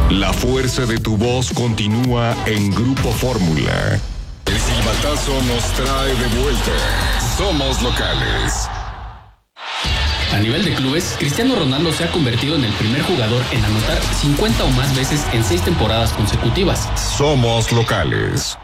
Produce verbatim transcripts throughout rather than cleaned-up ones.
La fuerza de tu voz continúa en Grupo Fórmula. El silbatazo nos trae de vuelta. Somos locales. A nivel de clubes, Cristiano Ronaldo se ha convertido en el primer jugador en anotar cincuenta o más veces en seis temporadas consecutivas. Somos locales.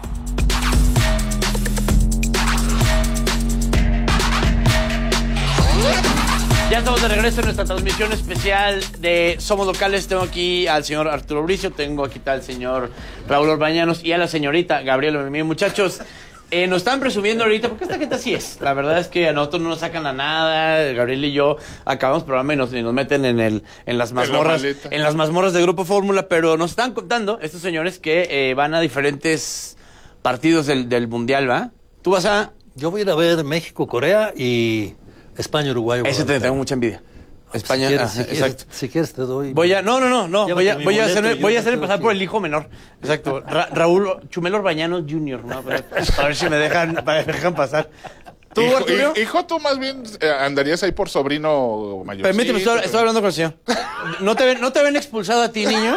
Ya estamos de regreso en nuestra transmisión especial de Somos Locales. Tengo aquí al señor Arturo Bricio, tengo aquí al señor Raúl Orbañanos y a la señorita Gabriela Memí. Muchachos, eh, nos están presumiendo ahorita, porque esta gente así es. La verdad es que a nosotros no nos sacan a nada. Gabriel y yo acabamos programa y nos, y nos meten en el en las mazmorras, en, en las mazmorras de Grupo Fórmula, pero nos están contando estos señores que eh, van a diferentes partidos del, del Mundial, ¿va? Tú vas a... Yo voy a ir a ver México, Corea y... España, Uruguay. Ese te tengo mucha envidia. España, si quieres, ah, si exacto. Quieres, si quieres te doy. Voy a, no, no, no, no. Voy a, voy a hacerme, voy a hacerme pasar por el hijo menor. Exacto. Ra Raúl Chumel Orbañanos junior, ¿no? Para, para ver si me dejan, para ver si me dejan pasar. ¿Tú, hijo, Arturo? Hijo, tú más bien andarías ahí por sobrino mayor. Permíteme, estoy, estoy hablando con el señor. ¿No te ven, no te ven expulsado a ti, niño?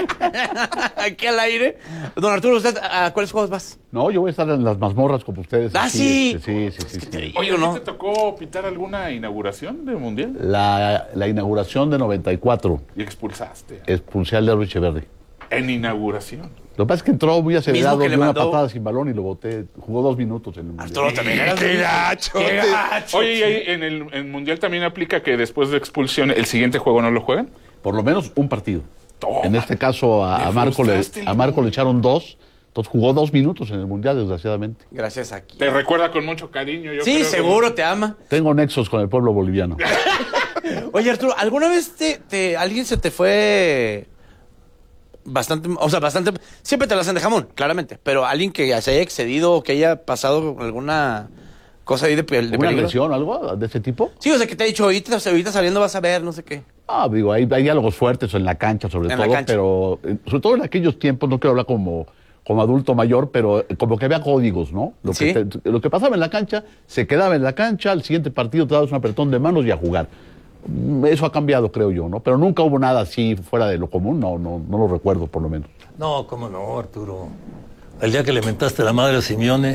Aquí al aire. Don Arturo, ¿usted a cuáles juegos vas? No, yo voy a estar en las mazmorras como ustedes. ¡Ah, sí! Sí, sí, sí. sí, sí. Oye, ¿no te tocó pitar alguna inauguración de Mundial? La, la inauguración de noventa y cuatro. Y expulsaste. Expulsé al de Echeverri. En inauguración. Lo que pasa es que entró muy acelerado, dio mandó... una patada sin balón y lo boté. Jugó dos minutos en el Mundial. Arturo también era ¡Qué gacho! ¡Qué gacho! Oye, ¿y ahí en el en Mundial también aplica que después de expulsión el siguiente juego no lo juegan? Por lo menos un partido. Toma. En este caso a, a Marco le, a Marco le echaron dos. Entonces jugó dos minutos en el Mundial, desgraciadamente. Gracias aquí. Te recuerda con mucho cariño. Yo sí, creo seguro que... te ama. Tengo nexos con el pueblo boliviano. Oye, Arturo, ¿alguna vez te, te alguien se te fue bastante, o sea, bastante, siempre te lo hacen de jamón, claramente, pero alguien que se haya excedido o que haya pasado alguna cosa ahí de, de ¿Una peligro? lesión o algo de ese tipo? Sí, o sea, que te ha dicho, ahorita, ahorita saliendo vas a ver, no sé qué. Ah, digo, hay, hay diálogos fuertes en la cancha sobre En todo, la cancha. pero eh, sobre todo en aquellos tiempos, no quiero hablar como, como adulto mayor, pero eh, como que había códigos, ¿no? Lo que, ¿Sí? te- lo que pasaba en la cancha, se quedaba en la cancha, al siguiente partido te dabas un apretón de manos y a jugar. Mm, Eso ha cambiado, creo yo, ¿no? Pero nunca hubo nada así fuera de lo común, no, no, no lo recuerdo por lo menos. No, cómo no, Arturo. El día que le mentaste la madre a Simeone.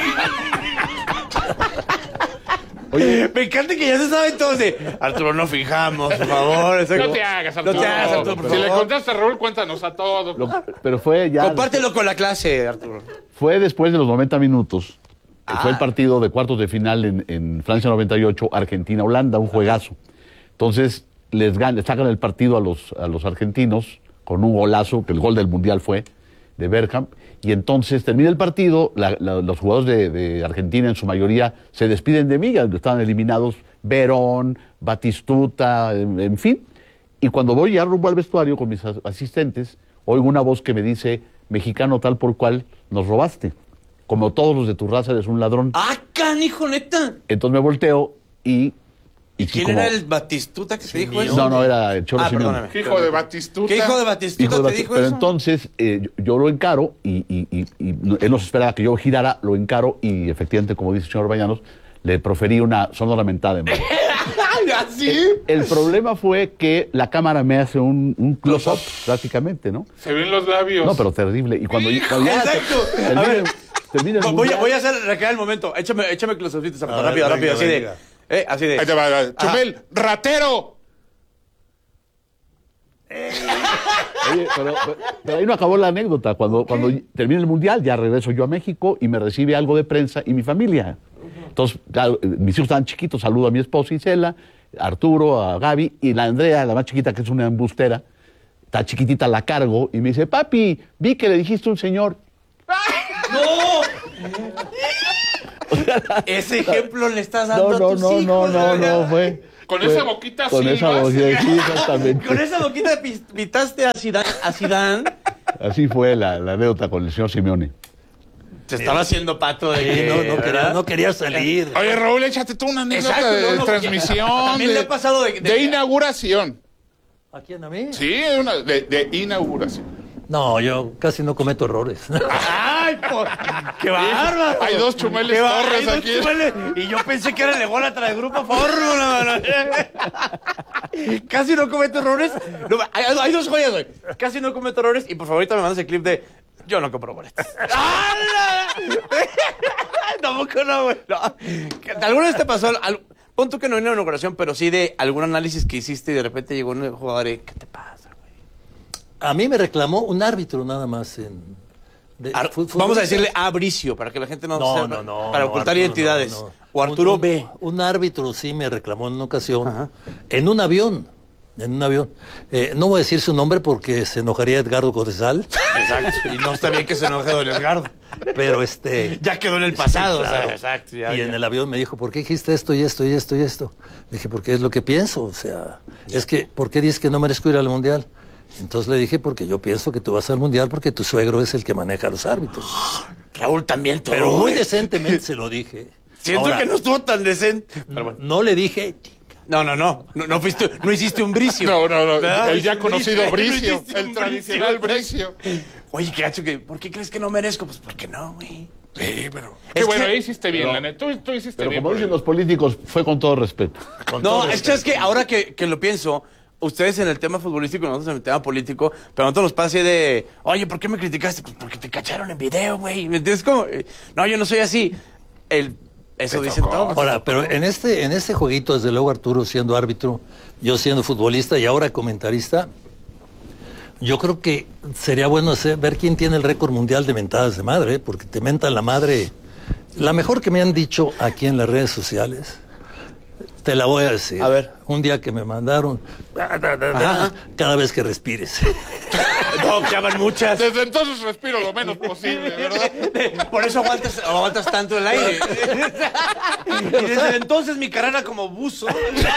Oye, me encanta que ya se sabe entonces. Arturo, no fijamos, por favor. No te hagas, Arturo. No te hagas, Arturo, por Si le favor. contaste a Raúl, cuéntanos a todos. Lo- pero fue ya... Compártelo con la clase, Arturo. Fue después de los noventa minutos. que Ah. Fue el partido de cuartos de final en, en Francia noventa y ocho, Argentina-Holanda, un juegazo. Entonces, les, gan- les sacan el partido a los, a los argentinos con un golazo, que el gol del Mundial fue, de Bergkamp. Y entonces termina el partido, la- la- los jugadores de, de Argentina en su mayoría se despiden de mí, ya estaban eliminados Verón, Batistuta, en, en fin. Y cuando voy ya rumbo al vestuario con mis as- asistentes, oigo una voz que me dice, mexicano tal por cual, nos robaste. Como todos los de tu raza eres un ladrón. ¡Ah, canijo, neta! Entonces me volteo y... y sí, ¿Quién como- era el Batistuta que te dijo eso? No, no, era el Cholo Ah, Simeone. perdóname. ¿Qué hijo de Batistuta? ¿Qué hijo de Batistuta Hijo de te Bati- dijo Pero eso? entonces eh, yo, yo lo encaro y, y- y- y no- él no se esperaba que yo girara, lo encaro y efectivamente, como dice el señor Bañanos, le proferí una sonora mentada en voz. ¿Así? El problema fue que la cámara me hace un, un close-up prácticamente, ¿no? Se ven los labios. No, pero terrible. Y cuando, cuando ya Exacto. termina- A ver, termina el Voy a, mundial- voy a hacer recrear el momento. Échame, échame los ojitos, A ver, rápido, venga, rápido, así venga. de. Eh, así de. Ahí te va, Chumel, ratero. Oye, pero, pero- pero ahí no acabó la anécdota. Cuando, cuando termina el Mundial, ya regreso yo a México y me recibe algo de prensa y mi familia. Entonces, claro, eh, mis hijos estaban chiquitos, saludo a mi esposa Isela, a Arturo, a Gaby, y la Andrea, la más chiquita, que es una embustera, está chiquitita, la cargo, y me dice, papi, vi que le dijiste a un señor. Ese ejemplo le estás No, dando no, a tus no, hijos. no, no, ¿verdad? no, fue... Con fue- esa boquita Con esa silbas. boquita, sí, exactamente. Con esa boquita pis- pitaste a Zidane. A Zidane. Así fue la, la anécdota con el señor Simeone. Se estaba haciendo pato de Sí, no, no, ¿verdad? quería, no quería salir. Oye, Raúl, échate tú una anécdota Exacto, de no, no, transmisión. también de, le ha pasado de- de- de inauguración. ¿A quién, a mí? Sí, una, de, de inauguración. No, yo casi no cometo errores. ¡Ay, por... qué bárbaro! Hay dos Chumeles Qué ba- Torres hay dos aquí. Chumeles. Y yo pensé que era el ególatra del Grupo Fórmula, mano. Casi no cometo errores. No, hay, hay dos joyas, güey. Casi no cometo errores. Y por favor, ahorita me mandas el clip de yo no compro boletos. ¡Hala! Tampoco no, güey. No. ¿Alguna vez te pasó? Al... Pon tú que no en una inauguración, pero sí de algún análisis que hiciste y de repente llegó un jugador y ¿qué te pasa, güey? A mí me reclamó un árbitro nada más en... de- Ar- fu- fu- Vamos a decirle a Bricio, para que la gente no, No, sepa, no, no. para no, ocultar Arturo, identidades. no, no. O Arturo un, B. Un, un árbitro sí me reclamó en una ocasión, Ajá. en un avión, en un avión. Eh, no voy a decir su nombre porque se enojaría Edgardo Codesal, Exacto. Y no está bien que se enoje don Edgardo. pero este... Ya quedó en el pasado. Sí, o sea, claro. exacto. Ya, y ya. en el avión me dijo, ¿por qué dijiste esto y esto y esto y esto? Dije, porque es lo que pienso, o sea, es que, ¿por qué dices que no merezco ir al Mundial? Entonces le dije, porque yo pienso que tú vas al Mundial porque tu suegro es el que maneja a los árbitros. Raúl también todo. Pero muy güey. decentemente se lo dije. Siento Ahora, que no estuvo tan decente. Pero bueno. no le dije, No, no, no. No, no, fuiste, no hiciste un Bricio. No, no, no. ¿Verdad? El ya No conocido hiciste- no Bricio. hiciste El un tradicional Bricio. Oye, qué gacho que. ¿Por qué crees que no merezco? Pues porque no, güey. Sí, pero. Es Qué bueno, que- ahí hiciste bien, pero- la neta. Tú, tú hiciste Pero bien. como por dicen él. los políticos, fue con todo respeto. con No, todo es que, respeto. es que ahora que, que lo pienso, ustedes en el tema futbolístico, nosotros en el tema político, pero a nosotros nos pasa así de, oye, ¿por qué me criticaste? Pues porque te cacharon en video, güey. ¿Me entiendes? Como, eh, no, yo no soy así. El, eso Te dicen tocó. todos. Ahora, pero en este, en este jueguito, desde luego Arturo siendo árbitro, yo siendo futbolista y ahora comentarista, yo creo que sería bueno hacer- ver quién tiene el récord mundial de mentadas de madre, ¿eh? Porque te mentan la madre. La mejor que me han dicho aquí en las redes sociales, te la voy a decir. A ver. Un día que me mandaron, Ajá. cada vez que respires. No, llaman muchas. Desde entonces respiro lo menos posible, ¿verdad? Por eso aguantas, aguantas tanto el aire. Y desde entonces mi carrera como buzo.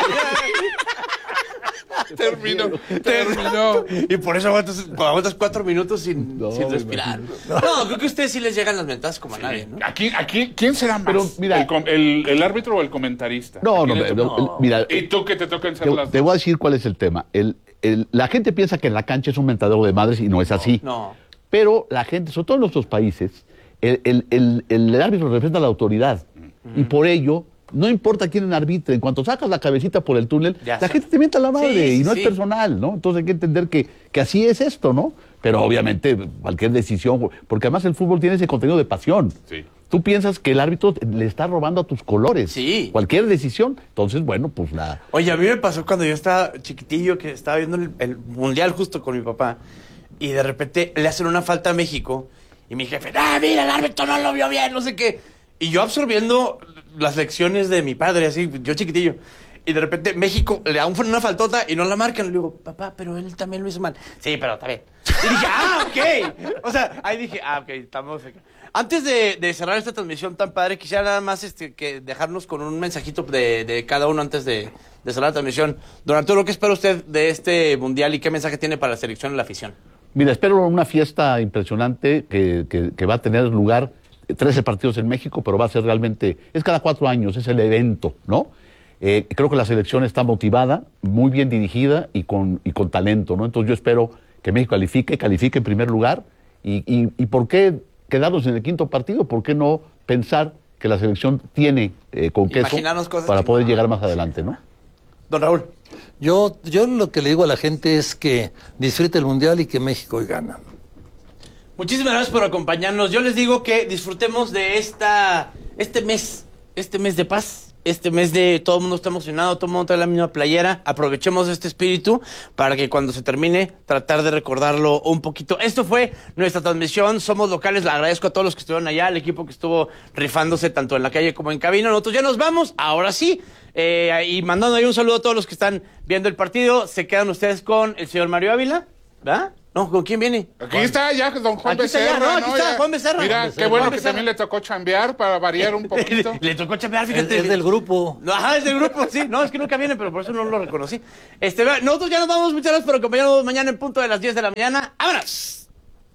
Terminó. Terminó. Y por eso aguantas, aguantas cuatro minutos sin, No, sin respirar. No, creo que a ustedes sí les llegan las mentadas como a nadie, ¿no? Aquí, aquí, ¿quién será más? Pero, mira- ¿El, com- el, el árbitro o el comentarista? No, ¿A no, quién le no, toca? el- mira, ¿Y tú que te tocan ser te, las te dos? voy a decir cuál es el tema. El, el- la gente piensa que en la cancha es un mentadero de madres y no es así. No. Pero la gente, sobre todo en nuestros países, el, el- el- el árbitro representa a la autoridad. Y por ello, no importa quién arbitre, en cuanto sacas la cabecita por el túnel, Ya la sé. gente te mienta la madre Sí, sí, y no sí. es personal, ¿no? Entonces hay que entender que, que así es esto, ¿no? Pero obviamente cualquier decisión, porque además el fútbol tiene ese contenido de pasión. Sí. Tú piensas que el árbitro le está robando a tus colores. Sí. Cualquier decisión. Entonces, bueno, pues la... Oye, a mí me pasó cuando yo estaba chiquitillo, que estaba viendo el, el mundial justo con mi papá, y de repente le hacen una falta a México, y mi jefe, ah, mira, el árbitro no lo vio bien, no sé qué. Y yo absorbiendo las lecciones de mi padre, así, yo chiquitillo. Y de repente México le da un- una faltota y no la marcan. Le digo, papá, pero él también lo hizo mal. Sí, pero está bien. Y dije, ah, ok. O sea, ahí dije, ah, ok, estamos acá. Antes de, de cerrar esta transmisión tan padre, quisiera nada más este, que dejarnos con un mensajito de, de cada uno antes de, de cerrar la transmisión. Don Arturo, ¿qué espera usted de este mundial y qué mensaje tiene para la selección y la afición? Mira, espero una fiesta impresionante que, que- que va a tener lugar, trece partidos en México, pero va a ser realmente, es cada cuatro años, es el evento, ¿no? Eh, creo que la selección está motivada, muy bien dirigida y con, y con talento, ¿no? Entonces yo espero que México califique, califique en primer lugar. Y, y, y ¿por qué quedarnos en el quinto partido? ¿Por qué no pensar que la selección tiene eh, con queso Imaginarnos cosas para poder chingonas. llegar más adelante, ¿no? Don Raúl. Yo, yo lo que le digo a la gente es que disfrute el Mundial y que México hoy gana. Muchísimas gracias por acompañarnos. Yo les digo que disfrutemos de esta, este mes, este mes de paz, este mes de todo el mundo está emocionado, todo el mundo trae la misma playera. Aprovechemos este espíritu para que cuando se termine, tratar de recordarlo un poquito. Esto fue nuestra transmisión. Somos locales. Le agradezco a todos los que estuvieron allá, al equipo que estuvo rifándose tanto en la calle como en cabina. Nosotros ya nos vamos, ahora sí. Eh, y mandando ahí un saludo a todos los que están viendo el partido. Se quedan ustedes con el señor Mario Ávila, ¿verdad? No, ¿con quién viene? Aquí está ya don Juan Aquí está ya, Becerra. no, aquí está Ya. Juan Becerra. Mira, Juan qué Becerra. bueno Juan que Becerra. también le tocó chambear para variar un poquito. Le tocó chambear, Es, fíjate. es del grupo. No, ajá, es del grupo, sí. No, es que nunca viene, pero por eso no lo reconocí. Este, vea, nosotros ya nos vamos. Muchas gracias por acompañarnos mañana en punto de las diez de la mañana. ¡Vámonos!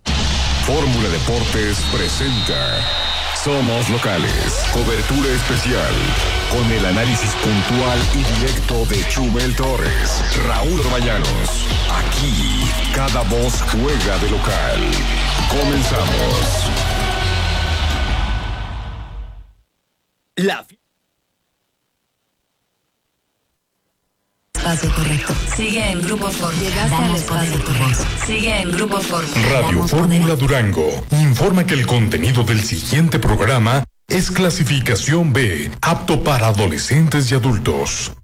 Fórmula Deportes presenta Somos Locales. Cobertura especial con el análisis puntual y directo de Chumel Torres, Raúl Orbañanos. Aquí Aquí, cada voz juega de local. Comenzamos. La Espacio correcto. Sigue en Grupo Fórmula. Damos poder a tu voz. Sigue en Grupo Fórmula. Radio Fórmula Durango informa que el contenido del siguiente programa es clasificación B, apto para adolescentes y adultos.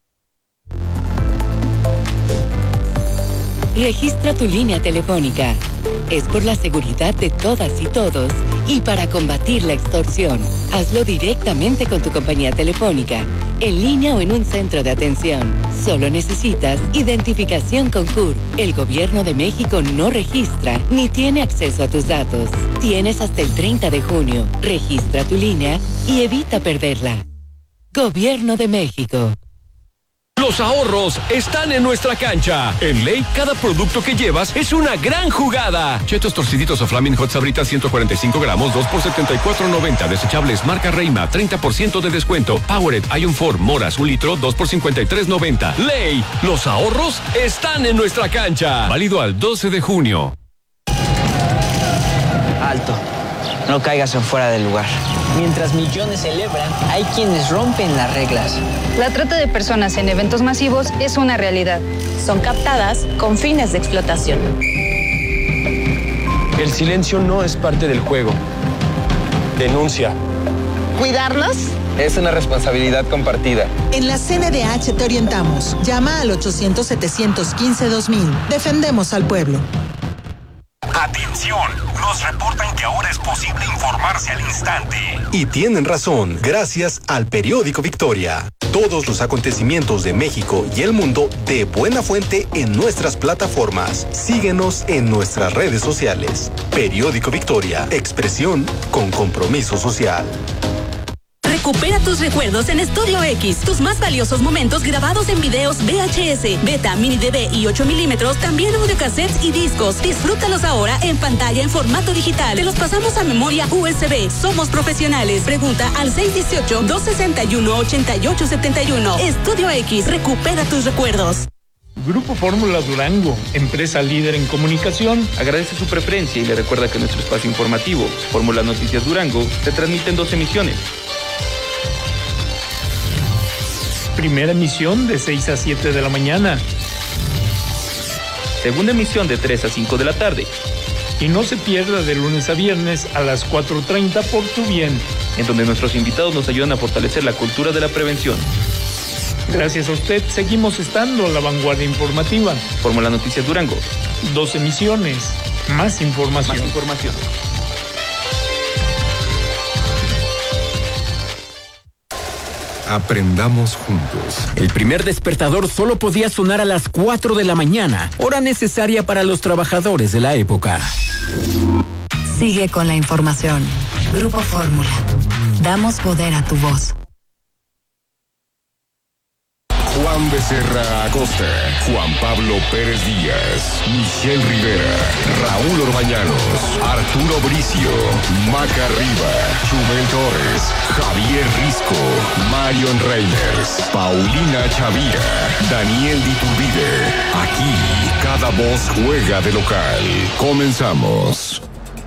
Registra tu línea telefónica. Es por la seguridad de todas y todos y para combatir la extorsión. Hazlo directamente con tu compañía telefónica, en línea o en un centro de atención. Solo necesitas identificación con C U R. El Gobierno de México no registra ni tiene acceso a tus datos. Tienes hasta el treinta de junio. Registra tu línea y evita perderla. Gobierno de México. Los ahorros están en nuestra cancha. En Ley, cada producto que llevas es una gran jugada. Chetos torciditos o Flaming Hot Sabritas ciento cuarenta y cinco gramos, dos por setenta y cuatro noventa. Desechables marca Reima, treinta por ciento de descuento. Powered Ion cuatro Moras, un litro, dos por cincuenta y tres noventa. Ley, los ahorros están en nuestra cancha. Válido al doce de junio. Alto. No caigas en fuera del lugar. Mientras millones celebran, hay quienes rompen las reglas. La trata de personas en eventos masivos es una realidad. Son captadas con fines de explotación. El silencio no es parte del juego. Denuncia. ¿Cuidarnos? Es una responsabilidad compartida. En la C N D H te orientamos. Llama al ochocientos, setecientos quince, dos mil. Defendemos al pueblo. ¡Atención! Nos reportan que ahora es posible informarse al instante. Y tienen razón, gracias al periódico Victoria. Todos los acontecimientos de México y el mundo de buena fuente en nuestras plataformas. Síguenos en nuestras redes sociales. Periódico Victoria, expresión con compromiso social. Recupera tus recuerdos en Estudio X. Tus más valiosos momentos grabados en videos V H S, Beta, Mini D V y ocho milímetros, también audiocassettes y discos. Disfrútalos ahora en pantalla en formato digital. Te los pasamos a memoria U S B. Somos profesionales. Pregunta al seis uno ocho, dos seis uno, ocho ocho siete uno. Estudio X. Recupera tus recuerdos. Grupo Fórmula Durango, empresa líder en comunicación, agradece su preferencia y le recuerda que nuestro espacio informativo, Fórmula Noticias Durango, se transmite en dos emisiones. Primera emisión de seis a siete de la mañana. Segunda emisión de tres a cinco de la tarde. Y no se pierda de lunes a viernes a las cuatro treinta por Tu Bien, en donde nuestros invitados nos ayudan a fortalecer la cultura de la prevención. Gracias a usted, seguimos estando a la vanguardia informativa. Fórmula Noticias Durango. Dos emisiones, más información. Más información. Aprendamos juntos. El primer despertador solo podía sonar a las cuatro de la mañana, hora necesaria para los trabajadores de la época. Sigue con la información. Grupo Fórmula. Damos poder a tu voz. Juan Becerra Acosta, Juan Pablo Pérez Díaz, Michelle Rivera, Raúl Orbañanos, Arturo Bricio, Maca Riva, Chumel Torres, Javier Risco, Marion Reimers, Paulina Chavira, Daniel Diturbide. Aquí, cada voz juega de local. Comenzamos.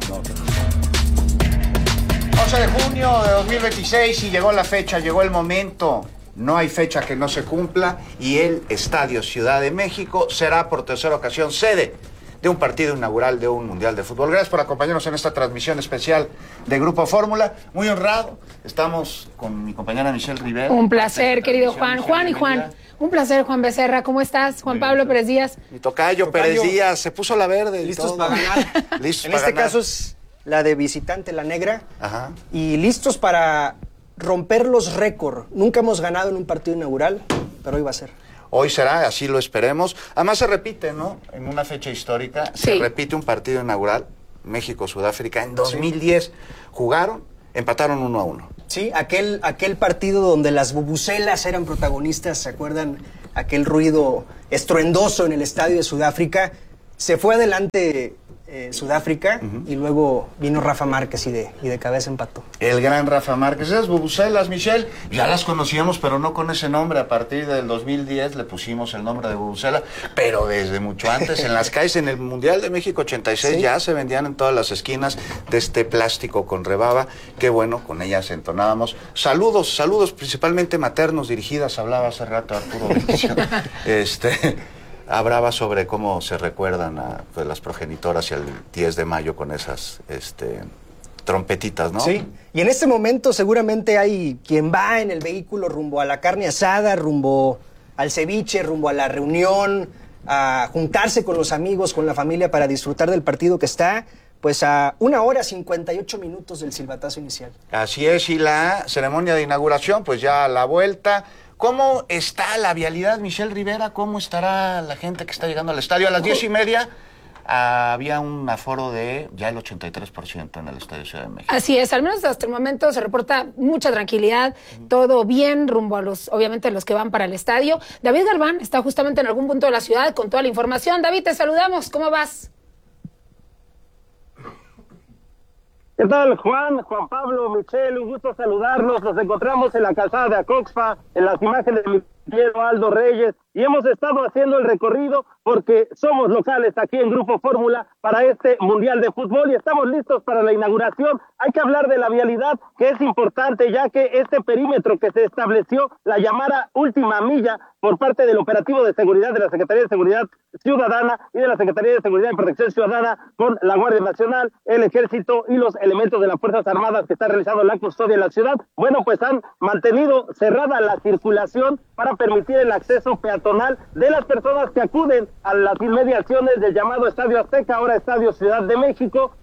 once de junio de dos mil veintiséis y llegó la fecha, llegó el momento. No hay fecha que no se cumpla y el Estadio Ciudad de México será por tercera ocasión sede de un partido inaugural de un Mundial de Fútbol. Gracias por acompañarnos en esta transmisión especial de Grupo Fórmula. Muy honrado. Estamos con mi compañera Michelle Rivera. Un placer, querido Juan. Michelle, Juan y Juan. Un placer, Juan Becerra. ¿Cómo estás? Juan Pablo Pérez Díaz. Mi tocayo, tocayo Pérez Díaz. Se puso la verde. Listos todo. para ganar. Listos en para este ganar. caso es la de visitante, la negra. Ajá. Y listos para romper los récords. Nunca hemos ganado en un partido inaugural, pero hoy va a ser. Hoy será, así lo esperemos. Además se repite, ¿no? En una fecha histórica, sí. Se repite un partido inaugural, México-Sudáfrica. En dos mil diez sí. Jugaron, empataron uno a uno. Sí, aquel, aquel partido donde las bubucelas eran protagonistas, ¿se acuerdan? Aquel ruido estruendoso en el estadio de Sudáfrica. Se fue adelante eh, Sudáfrica, uh-huh. y luego vino Rafa Márquez y de, y de cabeza empató. El gran Rafa Márquez. Esas bubucelas, Michelle, ya las conocíamos, pero no con ese nombre. A partir del dos mil diez le pusimos el nombre de bubucela, pero desde mucho antes, en las calles, en el Mundial de México ochenta y seis, ¿sí? Ya se vendían en todas las esquinas de este plástico con rebaba. Qué bueno, con ellas entonábamos. Saludos, saludos, principalmente maternos, dirigidas, hablaba hace rato Arturo Bricio. este... Hablaba sobre cómo se recuerdan a pues, las progenitoras y el diez de mayo con esas este, trompetitas, ¿no? Sí, y en este momento seguramente hay quien va en el vehículo rumbo a la carne asada, rumbo al ceviche, rumbo a la reunión, a juntarse con los amigos, con la familia para disfrutar del partido que está pues a una hora cincuenta y ocho minutos del silbatazo inicial. Así es, y la ceremonia de inauguración, pues ya a la vuelta. ¿Cómo está la vialidad, Michelle Rivera? ¿Cómo estará la gente que está llegando al estadio? A las diez y media había un aforo de ya el ochenta y tres por ciento en el Estadio Ciudad de México. Así es, al menos hasta el momento se reporta mucha tranquilidad, uh-huh. todo bien rumbo a los, obviamente, los que van para el estadio. David Galván está justamente en algún punto de la ciudad con toda la información. David, te saludamos, ¿cómo vas? ¿Qué tal, Juan, Juan Pablo, Michelle? Un gusto saludarlos. Nos encontramos en la calzada de Acoxpa, en las imágenes de mi Piero Aldo Reyes, y hemos estado haciendo el recorrido porque somos locales aquí en Grupo Fórmula para este Mundial de Fútbol y estamos listos para la inauguración. Hay que hablar de la vialidad, que es importante, ya que este perímetro que se estableció, la llamada última milla, por parte del operativo de seguridad de la Secretaría de Seguridad Ciudadana y de la Secretaría de Seguridad y Protección Ciudadana, con la Guardia Nacional, el Ejército y los elementos de las Fuerzas Armadas que están realizando la custodia en la ciudad, bueno, pues han mantenido cerrada la circulación para permitir el acceso peatonal de las personas que acuden a las inmediaciones del llamado Estadio Azteca, ahora Estadio Ciudad de México,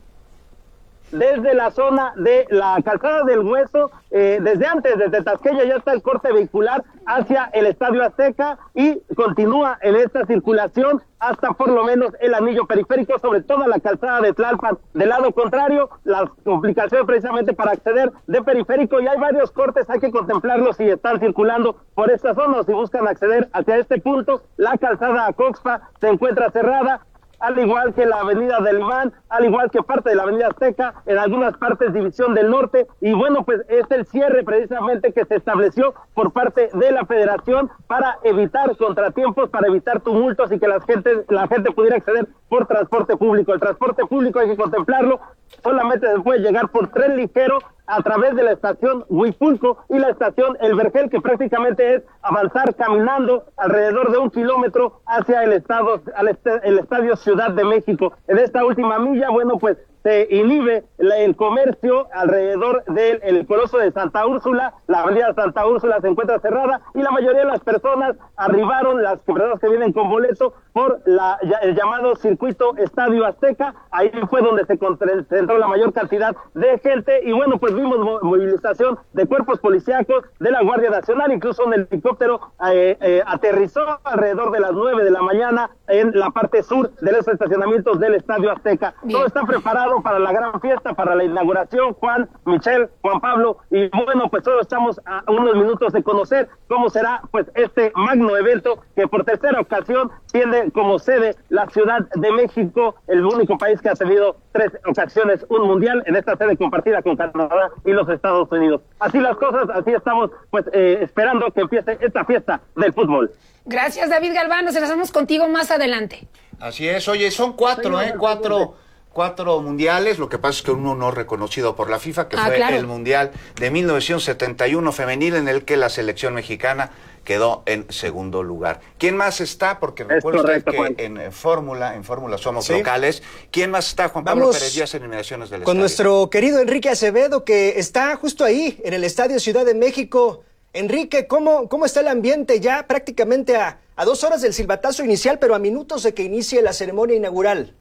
desde la zona de la Calzada del Hueso, eh, desde antes, desde Tasqueña ya está el corte vehicular hacia el Estadio Azteca y continúa en esta circulación hasta por lo menos el anillo periférico, sobre todo la calzada de Tlalpan. Del lado contrario, las complicaciones precisamente para acceder de periférico, y hay varios cortes, hay que contemplarlos si están circulando por esta zona o si buscan acceder hacia este punto. La calzada Acoxpa se encuentra cerrada, al igual que la avenida del Imán, al igual que parte de la avenida Azteca, en algunas partes División del Norte, y bueno, pues es el cierre precisamente que se estableció por parte de la Federación para evitar contratiempos, para evitar tumultos y que la gente, la gente pudiera acceder por transporte público. El transporte público hay que contemplarlo, solamente se puede llegar por tren ligero a través de la estación Huipulco y la estación El Vergel, que prácticamente es avanzar caminando alrededor de un kilómetro hacia el estado, al est el Estadio Ciudad de México. En esta última milla, bueno, pues se inhibe la, el comercio alrededor del el Coloso de Santa Úrsula. La avenida Santa Úrsula se encuentra cerrada y la mayoría de las personas arribaron, las personas que vienen con boleto, por la, el llamado circuito Estadio Azteca. Ahí fue donde se concentró la mayor cantidad de gente y bueno, pues vimos movilización de cuerpos policíacos, de la Guardia Nacional, incluso un helicóptero eh, eh, aterrizó alrededor de las nueve de la mañana en la parte sur de los estacionamientos del Estadio Azteca. Bien. Todo está preparado para la gran fiesta, para la inauguración, Juan, Michelle, Juan Pablo, y bueno, pues todos estamos a unos minutos de conocer cómo será pues este magno evento que por tercera ocasión tiene como sede la Ciudad de México, el único país que ha tenido tres ocasiones un mundial, en esta sede compartida con Canadá y los Estados Unidos. Así las cosas, así estamos pues eh, esperando que empiece esta fiesta del fútbol. Gracias, David Galván, nos enlazamos contigo más adelante. Así es, oye, son cuatro, ¿eh? Cuatro... Cuatro mundiales, lo que pasa es que uno no reconocido por la FIFA, que ah, fue claro. el Mundial de mil novecientos setenta y uno femenil, en el que la selección mexicana quedó en segundo lugar. ¿Quién más está? Porque recuerda usted que Juan. en Fórmula, en Fórmula somos ¿Sí? locales. ¿Quién más está? Juan Pablo Vamos Pérez Díaz en inmediaciones del con estadio. Nuestro querido Enrique Acevedo, que está justo ahí, en el Estadio Ciudad de México. Enrique, ¿cómo, cómo está el ambiente ya prácticamente a, a dos horas del silbatazo inicial, pero a minutos de que inicie la ceremonia inaugural?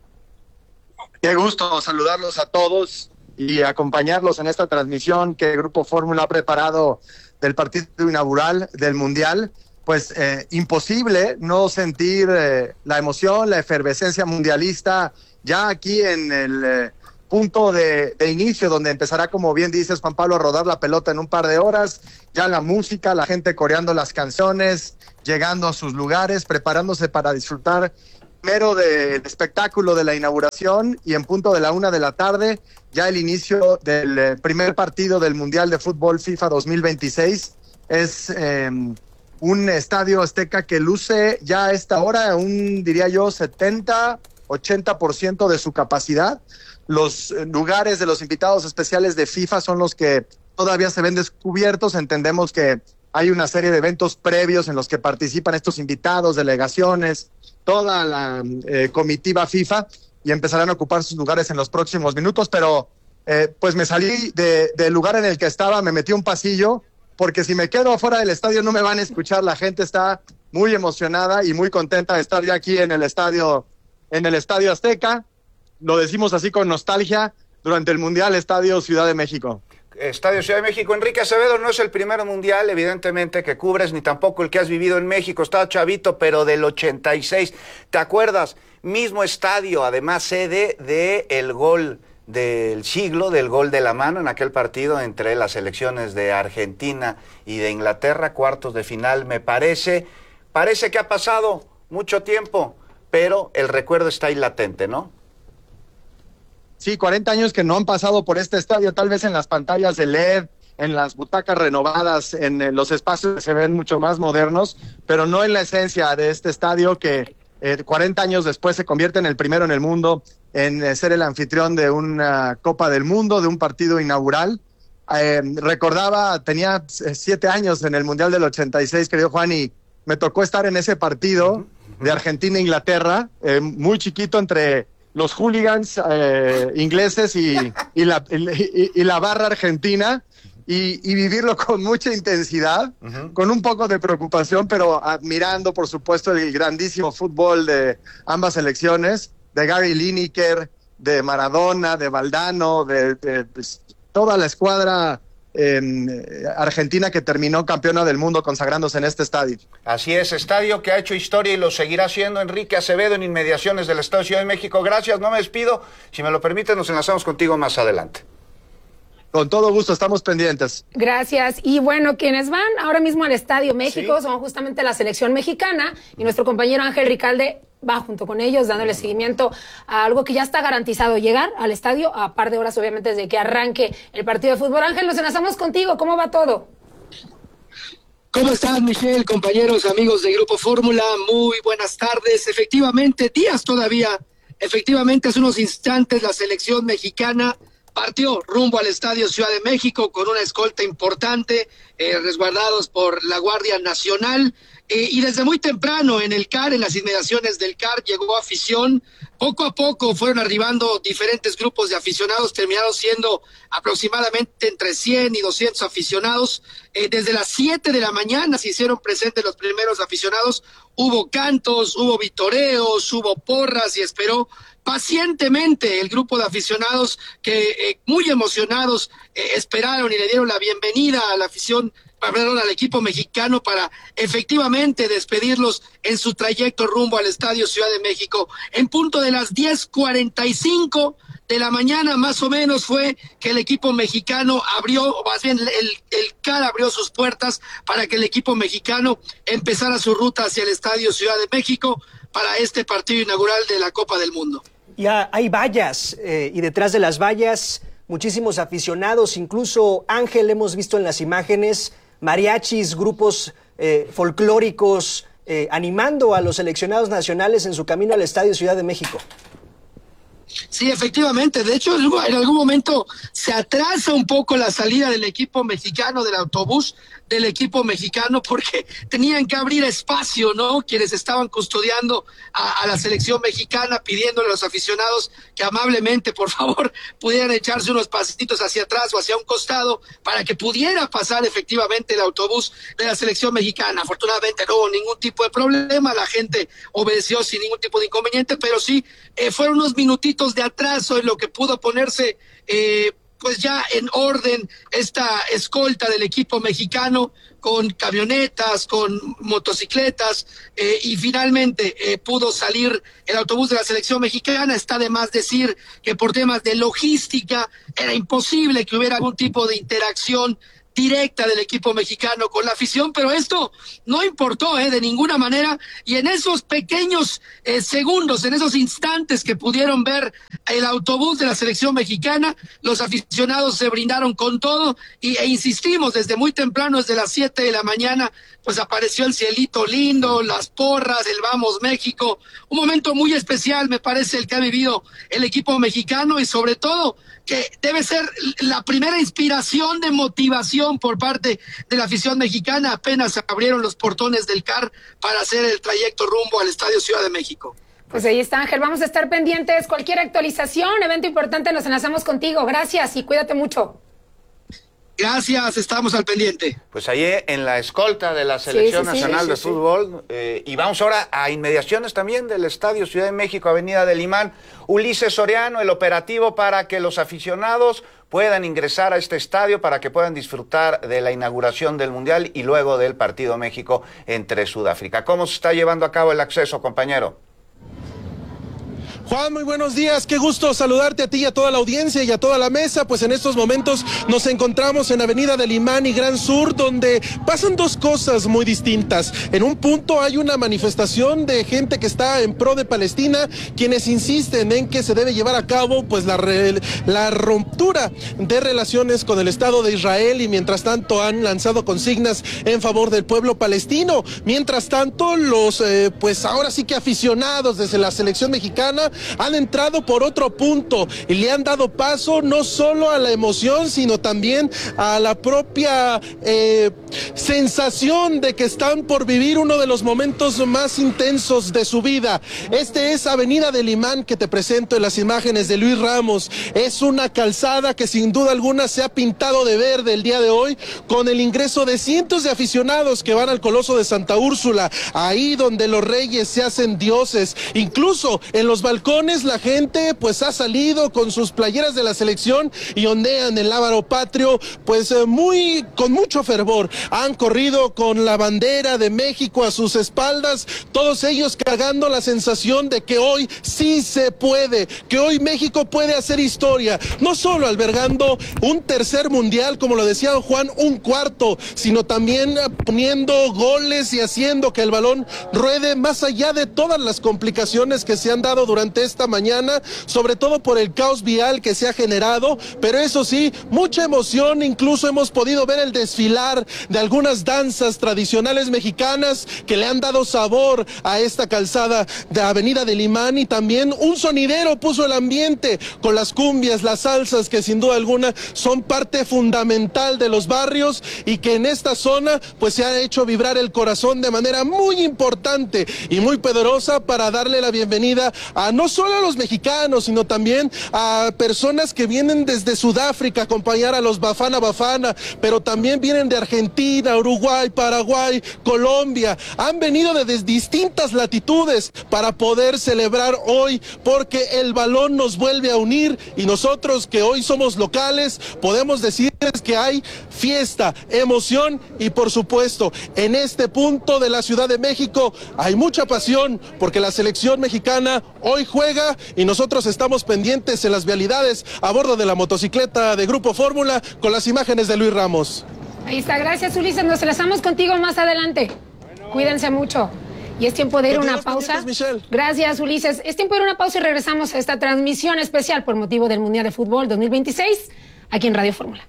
Qué gusto saludarlos a todos y acompañarlos en esta transmisión que el Grupo Fórmula ha preparado del partido inaugural del Mundial. Pues eh, imposible no sentir eh, la emoción, la efervescencia mundialista ya aquí en el eh, punto de, de inicio, donde empezará, como bien dices, Juan Pablo, a rodar la pelota en un par de horas. Ya la música, la gente coreando las canciones, llegando a sus lugares, preparándose para disfrutar primero del espectáculo de la inauguración y en punto de la una de la tarde ya el inicio del primer partido del Mundial de Fútbol FIFA dos mil veintiséis. Es eh, un estadio azteca que luce ya a esta hora un, diría yo, setenta, ochenta por ciento de su capacidad. Los lugares de los invitados especiales de FIFA son los que todavía se ven descubiertos. Entendemos que hay una serie de eventos previos en los que participan estos invitados, delegaciones, toda la eh, comitiva FIFA, y empezarán a ocupar sus lugares en los próximos minutos, pero eh, pues me salí de, del lugar en el que estaba, me metí a un pasillo, porque si me quedo afuera del estadio no me van a escuchar. La gente está muy emocionada y muy contenta de estar ya aquí en el estadio, en el Estadio Azteca. Lo decimos así con nostalgia, durante el Mundial Estadio Ciudad de México. Estadio Ciudad de México. Enrique Acevedo, no es el primer mundial, evidentemente, que cubres, ni tampoco el que has vivido en México. Estaba chavito, pero del ochenta y seis. ¿Te acuerdas? Mismo estadio, además sede de el gol del siglo, del gol de la mano en aquel partido entre las selecciones de Argentina y de Inglaterra, cuartos de final, me parece. Parece que ha pasado mucho tiempo, pero el recuerdo está ahí latente, ¿no? Sí, cuarenta años que no han pasado por este estadio, tal vez en las pantallas de L E D, en las butacas renovadas, en eh, los espacios que se ven mucho más modernos, pero no en la esencia de este estadio que eh, cuarenta años después se convierte en el primero en el mundo en eh, ser el anfitrión de una Copa del Mundo, de un partido inaugural. Eh, recordaba, tenía siete años en el Mundial del ochenta y seis, querido Juan, y me tocó estar en ese partido de Argentina-Inglaterra, eh, muy chiquito, entre los hooligans eh, ingleses y, y, la, y, y la barra argentina, y, y vivirlo con mucha intensidad, uh-huh. con un poco de preocupación, pero admirando, por supuesto, el grandísimo fútbol de ambas selecciones, de Gary Lineker, de Maradona, de Valdano, de, de pues, toda la escuadra eh, argentina que terminó campeona del mundo consagrándose en este estadio. Así es, estadio que ha hecho historia y lo seguirá haciendo. Enrique Acevedo, en inmediaciones del Estadio Ciudad de México. Gracias, no me despido. Si me lo permite, nos enlazamos contigo más adelante. Con todo gusto, estamos pendientes. Gracias. Y bueno, quienes van ahora mismo al Estadio México ¿Sí? son justamente la selección mexicana, y nuestro compañero Ángel Ricalde va junto con ellos dándole seguimiento a algo que ya está garantizado, llegar al estadio a par de horas, obviamente, desde que arranque el partido de fútbol. Ángel, nos enlazamos contigo. ¿Cómo va todo? ¿Cómo estás, Michelle, compañeros, amigos de Grupo Fórmula? Muy buenas tardes. Efectivamente, días todavía, efectivamente, hace unos instantes la selección mexicana partió rumbo al Estadio Ciudad de México con una escolta importante, eh, resguardados por la Guardia Nacional, eh, y desde muy temprano en el C A R, en las inmediaciones del C A R, llegó afición. Poco a poco fueron arribando diferentes grupos de aficionados, terminaron siendo aproximadamente entre cien y doscientos aficionados. Eh, desde las siete de la mañana se hicieron presentes los primeros aficionados, hubo cantos, hubo vitoreos, hubo porras, y esperó pacientemente el grupo de aficionados que eh, muy emocionados eh, esperaron y le dieron la bienvenida a la afición, perdón, al equipo mexicano, para efectivamente despedirlos en su trayecto rumbo al Estadio Ciudad de México. En punto de las diez cuarenta y cinco de la mañana más o menos fue que el equipo mexicano abrió, o más bien el, el C A R abrió sus puertas para que el equipo mexicano empezara su ruta hacia el Estadio Ciudad de México para este partido inaugural de la Copa del Mundo. Ya hay vallas, eh, y detrás de las vallas muchísimos aficionados, incluso, Ángel, hemos visto en las imágenes mariachis, grupos eh, folclóricos eh, animando a los seleccionados nacionales en su camino al Estadio Ciudad de México. Sí, efectivamente. De hecho, en algún momento se atrasa un poco la salida del equipo mexicano, del autobús del equipo mexicano, porque tenían que abrir espacio, ¿no? Quienes estaban custodiando a, a la selección mexicana, pidiéndole a los aficionados que amablemente, por favor, pudieran echarse unos pasitos hacia atrás o hacia un costado para que pudiera pasar efectivamente el autobús de la selección mexicana. Afortunadamente no hubo ningún tipo de problema, la gente obedeció sin ningún tipo de inconveniente, pero sí eh, fueron unos minutitos de atraso en lo que pudo ponerse eh, pues ya en orden esta escolta del equipo mexicano, con camionetas, con motocicletas, eh, y finalmente eh, pudo salir el autobús de la selección mexicana. Está de más decir que por temas de logística era imposible que hubiera algún tipo de interacción directa del equipo mexicano con la afición, pero esto no importó eh, de ninguna manera, y en esos pequeños eh, segundos, en esos instantes que pudieron ver el autobús de la selección mexicana, los aficionados se brindaron con todo y, e insistimos desde muy temprano, desde las siete de la mañana, pues apareció el cielito lindo, las porras, el Vamos México, un momento muy especial me parece el que ha vivido el equipo mexicano, y sobre todo que debe ser la primera inspiración de motivación por parte de la afición mexicana. Apenas abrieron los portones del C A R para hacer el trayecto rumbo al Estadio Ciudad de México. Pues ahí está, Ángel, vamos a estar pendientes, cualquier actualización, evento importante, nos enlazamos contigo. Gracias y cuídate mucho. Gracias, estamos al pendiente. Pues ahí en la escolta de la Selección sí, sí, Nacional sí, de sí, Fútbol. Eh, y vamos ahora a inmediaciones también del Estadio Ciudad de México, Avenida del Imán. Ulises Soriano, el operativo para que los aficionados puedan ingresar a este estadio para que puedan disfrutar de la inauguración del Mundial y luego del partido México entre Sudáfrica. ¿Cómo se está llevando a cabo el acceso, compañero? Juan, muy buenos días, qué gusto saludarte a ti y a toda la audiencia y a toda la mesa. Pues en estos momentos nos encontramos en Avenida del Imán y Gran Sur, donde pasan dos cosas muy distintas. En un punto hay una manifestación de gente que está en pro de Palestina, quienes insisten en que se debe llevar a cabo pues la, re, la ruptura de relaciones con el Estado de Israel, y mientras tanto han lanzado consignas en favor del pueblo palestino. Mientras tanto, los eh, pues ahora sí que aficionados desde la selección mexicana han entrado por otro punto y le han dado paso no solo a la emoción, sino también a la propia eh, sensación de que están por vivir uno de los momentos más intensos de su vida. Este es Avenida del Imán, que te presento en las imágenes de Luis Ramos. Es una calzada que sin duda alguna se ha pintado de verde el día de hoy, con el ingreso de cientos de aficionados que van al Coloso de Santa Úrsula, ahí donde los reyes se hacen dioses. Incluso en los balcones la gente pues ha salido con sus playeras de la selección y ondean el lábaro patrio pues eh, muy con mucho fervor. Han corrido con la bandera de México a sus espaldas, todos ellos cargando la sensación de que hoy sí se puede, que hoy México puede hacer historia, no solo albergando un tercer mundial, como lo decía Juan, un cuarto, sino también poniendo goles y haciendo que el balón ruede más allá de todas las complicaciones que se han dado durante esta mañana, sobre todo por el caos vial que se ha generado, pero eso sí, mucha emoción. Incluso hemos podido ver el desfilar de algunas danzas tradicionales mexicanas que le han dado sabor a esta calzada de Avenida del Imán, y también un sonidero puso el ambiente con las cumbias, las salsas, que sin duda alguna son parte fundamental de los barrios y que en esta zona pues se ha hecho vibrar el corazón de manera muy importante y muy poderosa para darle la bienvenida a no solo a los mexicanos, sino también a personas que vienen desde Sudáfrica a acompañar a los Bafana Bafana, pero también vienen de Argentina, Uruguay, Paraguay, Colombia. Han venido desde distintas latitudes para poder celebrar hoy, porque el balón nos vuelve a unir, y nosotros que hoy somos locales podemos decirles que hay fiesta, emoción, y por supuesto en este punto de la Ciudad de México hay mucha pasión, porque la selección mexicana hoy juega y nosotros estamos pendientes en las vialidades a bordo de la motocicleta de Grupo Fórmula con las imágenes de Luis Ramos. Ahí está, gracias Ulises, nos enlazamos contigo más adelante. Bueno. Cuídense mucho. Y es tiempo de ir a una pausa. Gracias, Ulises. Es tiempo de ir a una pausa y regresamos a esta transmisión especial por motivo del Mundial de Fútbol dos mil veintiséis aquí en Radio Fórmula.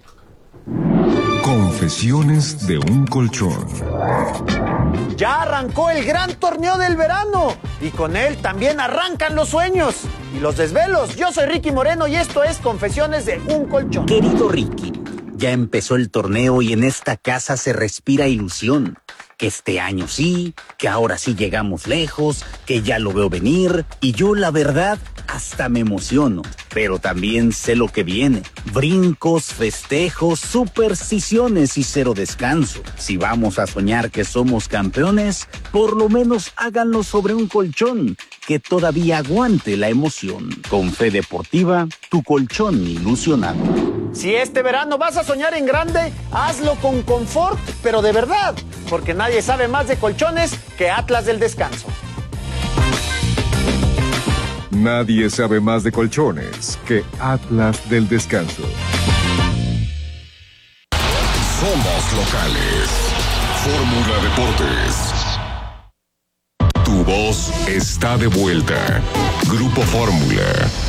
Confesiones de un colchón. Ya arrancó el gran torneo del verano y con él también arrancan los sueños y los desvelos. Yo soy Ricky Moreno y esto es Confesiones de un colchón. Querido Ricky, ya empezó el torneo y en esta casa se respira ilusión. Que este año sí, que ahora sí llegamos lejos, que ya lo veo venir, y yo la verdad hasta me emociono, pero también sé lo que viene. Brincos, festejos, supersticiones y cero descanso. Si vamos a soñar que somos campeones, por lo menos háganlo sobre un colchón que todavía aguante la emoción. Con Fe Deportiva, tu colchón ilusionado. Si este verano vas a soñar en grande, hazlo con confort, pero de verdad, porque nadie sabe más de colchones que Atlas del Descanso. Nadie sabe más de colchones que Atlas del Descanso. Somos locales. Fórmula Deportes. Tu voz está de vuelta. Grupo Fórmula.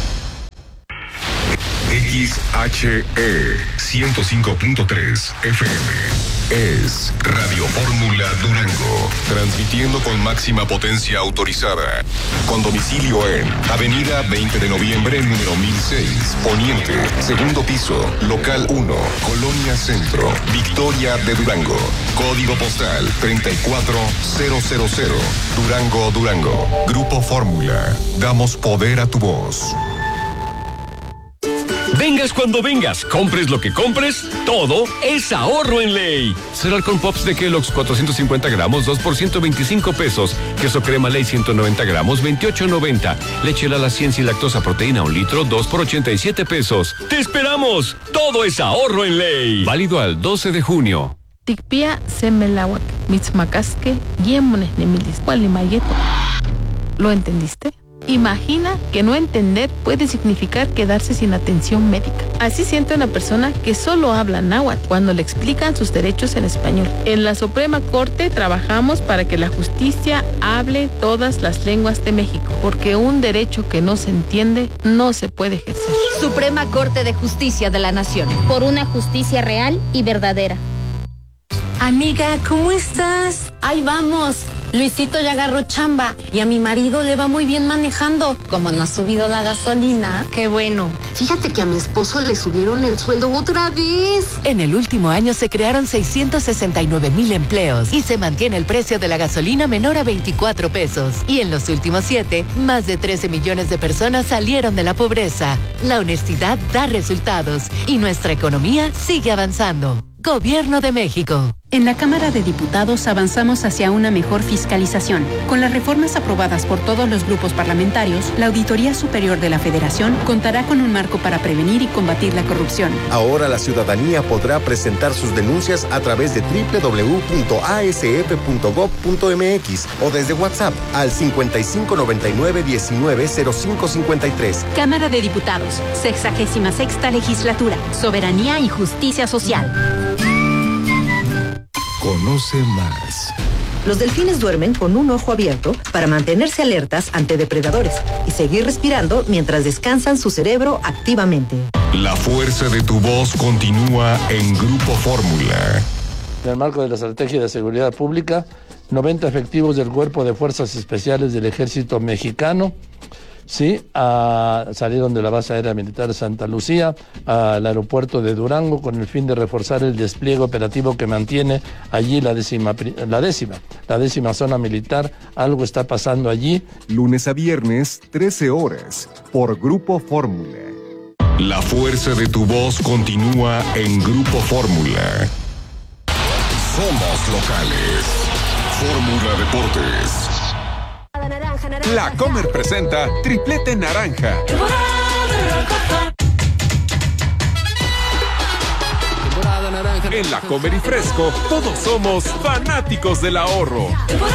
X H E ciento cinco punto tres F M es Radio Fórmula Durango, transmitiendo con máxima potencia autorizada, con domicilio en Avenida veinte de noviembre, número mil seis, Poniente, segundo piso, local uno, Colonia Centro, Victoria de Durango, código postal treinta y cuatro mil, Durango, Durango. Grupo Fórmula, damos poder a tu voz. Vengas cuando vengas, compres lo que compres, todo es ahorro en Ley. Cereal con Pops de Kellogg's cuatrocientos cincuenta gramos, dos por ciento veinticinco pesos. Queso crema Ley ciento noventa gramos, veintiocho noventa. Leche Lala cien sin lactosa proteína un litro, dos por ochenta y siete pesos. ¡Te esperamos! Todo es ahorro en Ley. Válido al doce de junio. Tikpia semelawak, mitzmakaske, yemones nemilis, mayeto. ¿Lo entendiste? Imagina que no entender puede significar quedarse sin atención médica. Así siente una persona que solo habla náhuatl cuando le explican sus derechos en español. En la Suprema Corte trabajamos para que la justicia hable todas las lenguas de México, porque un derecho que no se entiende no se puede ejercer. Suprema Corte de Justicia de la Nación, por una justicia real y verdadera. Amiga, ¿cómo estás? Ahí vamos. Luisito ya agarró chamba y a mi marido le va muy bien manejando. Como no ha subido la gasolina. Qué bueno. Fíjate que a mi esposo le subieron el sueldo otra vez. En el último año se crearon seiscientos sesenta y nueve mil empleos y se mantiene el precio de la gasolina menor a veinticuatro pesos. Y en los últimos siete, más de trece millones de personas salieron de la pobreza. La honestidad da resultados y nuestra economía sigue avanzando. Gobierno de México. En la Cámara de Diputados avanzamos hacia una mejor fiscalización. Con las reformas aprobadas por todos los grupos parlamentarios, la Auditoría Superior de la Federación contará con un marco para prevenir y combatir la corrupción. Ahora la ciudadanía podrá presentar sus denuncias a través de doble u doble u doble u punto a s f punto gob punto m x o desde WhatsApp al cincuenta y cinco noventa y nueve diecinueve cero cinco cincuenta y tres. Cámara de Diputados, sexagésima sexta legislatura, soberanía y justicia social. Conoce más. Los delfines duermen con un ojo abierto para mantenerse alertas ante depredadores y seguir respirando mientras descansan su cerebro activamente. La fuerza de tu voz continúa en Grupo Fórmula. En el marco de la Estrategia de Seguridad Pública, noventa efectivos del Cuerpo de Fuerzas Especiales del Ejército Mexicano, sí, a, salieron de la base aérea militar de Santa Lucía al aeropuerto de Durango con el fin de reforzar el despliegue operativo que mantiene allí la décima, la décima, la décima zona militar. Algo está pasando allí. Lunes a viernes, trece horas, por Grupo Fórmula. La fuerza de tu voz continúa en Grupo Fórmula. Somos locales. Fórmula Deportes. La Comer presenta Triplete Naranja. En La Comer y Fresco, todos somos fanáticos del ahorro.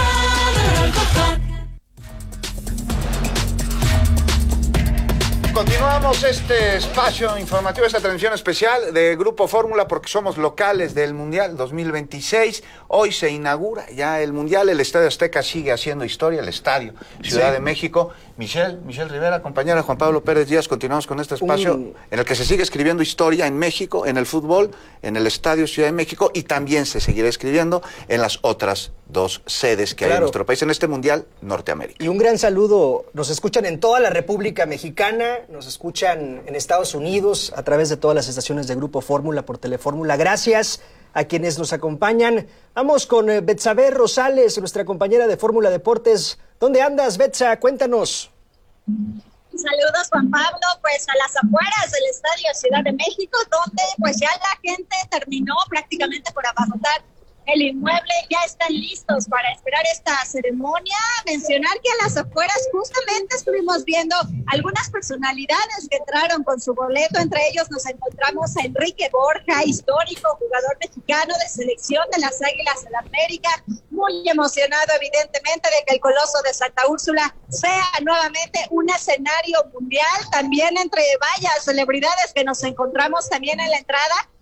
Continuamos este espacio informativo, esta transmisión especial de Grupo Fórmula, porque somos locales del Mundial dos mil veintiséis. Hoy se inaugura ya el Mundial, el Estadio Azteca sigue haciendo historia, el Estadio Ciudad sí. de México. Michelle, Michelle Rivera, compañera Juan Pablo Pérez Díaz, continuamos con este espacio uh. en el que se sigue escribiendo historia en México, en el fútbol, en el Estadio Ciudad de México, y también se seguirá escribiendo en las otras dos sedes que claro. hay en nuestro país en este Mundial Norteamérica. Y un gran saludo, nos escuchan en toda la República Mexicana, nos escuchan en Estados Unidos a través de todas las estaciones de Grupo Fórmula por Telefórmula. Gracias a quienes nos acompañan. Vamos con eh, Betsabe Rosales, nuestra compañera de Fórmula Deportes. ¿Dónde andas, Betsa? Cuéntanos. Saludos, Juan Pablo, pues a las afueras del Estadio Ciudad de México, donde pues ya la gente terminó prácticamente por abarrotar el inmueble, ya están listos para esperar esta ceremonia. Mencionar que a las afueras justamente estuvimos viendo algunas personalidades que entraron con su boleto. Entre ellos nos encontramos a Enrique Borja, histórico jugador mexicano de selección de las Águilas del América, muy emocionado evidentemente de que el Coloso de Santa Úrsula sea nuevamente un escenario mundial. También entre varias celebridades que nos encontramos también en la entrada,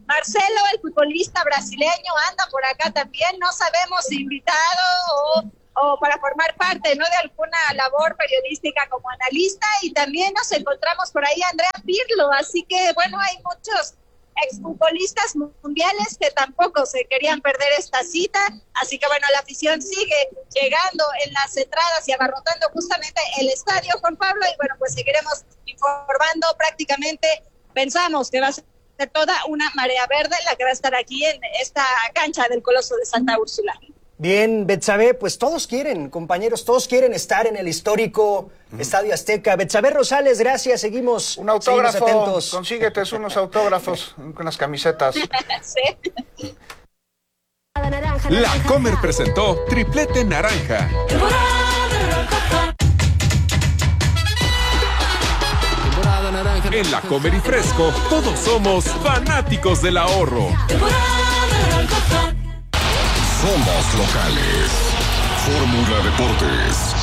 Marcelo, el futbolista brasileño, anda por acá también, no sabemos si invitado o, o para formar parte, ¿no?, de alguna labor periodística como analista, y también nos encontramos por ahí a Andrea Pirlo, así que bueno, hay muchos exfutbolistas mundiales que tampoco se querían perder esta cita, así que bueno, la afición sigue llegando en las entradas y abarrotando justamente el estadio, Juan Pablo, y bueno, pues seguiremos informando. Prácticamente pensamos que va a ser toda una marea verde la que va a estar aquí en esta cancha del Coloso de Santa Úrsula. Bien, Betsabe, pues todos quieren, compañeros, todos quieren estar en el histórico uh-huh. Estadio Azteca. Betsabe Rosales, gracias, seguimos, un autógrafo, seguimos atentos. Consíguete unos autógrafos, unas camisetas. Sí. La Comer presentó Triplete Naranja. En La Comer y Fresco, todos somos fanáticos del ahorro. Somos locales. Fórmula Deportes.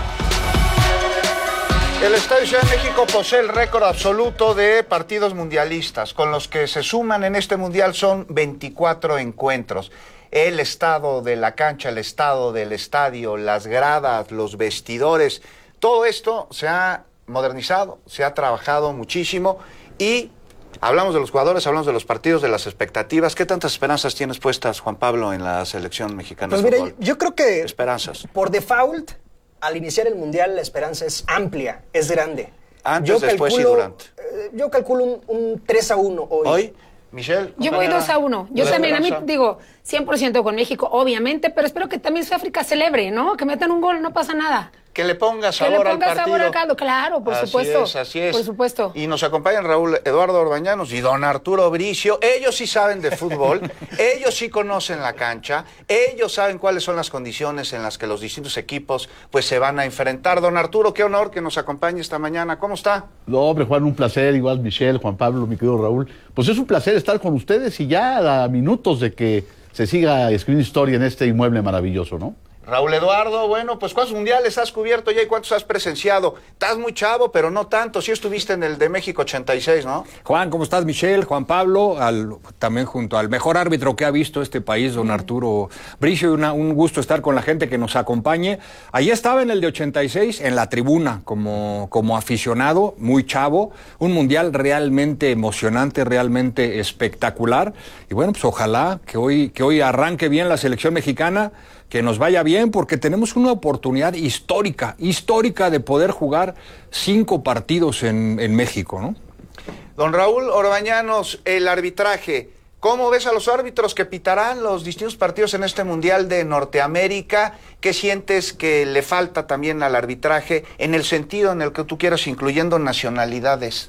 El Estadio Ciudad de México posee el récord absoluto de partidos mundialistas. Con los que se suman en este mundial son veinticuatro encuentros. El estado de la cancha, el estado del estadio, las gradas, los vestidores, todo esto se ha modernizado, se ha trabajado muchísimo y hablamos de los jugadores, hablamos de los partidos, de las expectativas. ¿Qué tantas esperanzas tienes puestas, Juan Pablo, en la selección mexicana pues de mira, fútbol? Yo creo que esperanzas. Por default, al iniciar el Mundial, la esperanza es amplia, es grande. Antes, yo después calculo, y durante. Eh, yo calculo un, un tres a uno hoy. ¿Hoy? Michelle. Yo voy dos a uno. Yo también, a mí digo, cien por ciento con México, obviamente, pero espero que también Sudáfrica celebre, ¿no? Que metan un gol, no pasa nada. Que le ponga sabor al partido. Que le ponga al partido. sabor al caldo, claro, por así supuesto. Es, así es. Por supuesto. Y nos acompañan Raúl Eduardo Orbañanos y don Arturo Bricio. Ellos sí saben de fútbol, ellos sí conocen la cancha, ellos saben cuáles son las condiciones en las que los distintos equipos pues se van a enfrentar. Don Arturo, qué honor que nos acompañe esta mañana. ¿Cómo está? No, hombre, Juan, un placer. Igual Michelle, Juan Pablo, mi querido Raúl. Pues es un placer estar con ustedes y ya a minutos de que se siga escribiendo historia en este inmueble maravilloso, ¿no? Raúl Eduardo, bueno, pues ¿cuántos mundiales has cubierto ya y cuántos has presenciado? Estás muy chavo, pero no tanto. Sí estuviste en el de México ochenta y seis, ¿no? Juan, ¿cómo estás? Michelle, Juan Pablo, al, también junto al mejor árbitro que ha visto este país, don Arturo Bricio, y una, un gusto estar con la gente que nos acompañe. Allí estaba en el de ochenta y seis, en la tribuna, como, como aficionado, muy chavo, un mundial realmente emocionante, realmente espectacular. Y bueno, pues ojalá que hoy, que hoy arranque bien la selección mexicana, que nos vaya bien, porque tenemos una oportunidad histórica, histórica de poder jugar cinco partidos en, en México, ¿no? Don Raúl Orbañanos, el arbitraje, ¿cómo ves a los árbitros que pitarán los distintos partidos en este Mundial de Norteamérica? ¿Qué sientes que le falta también al arbitraje en el sentido en el que tú quieras, incluyendo nacionalidades?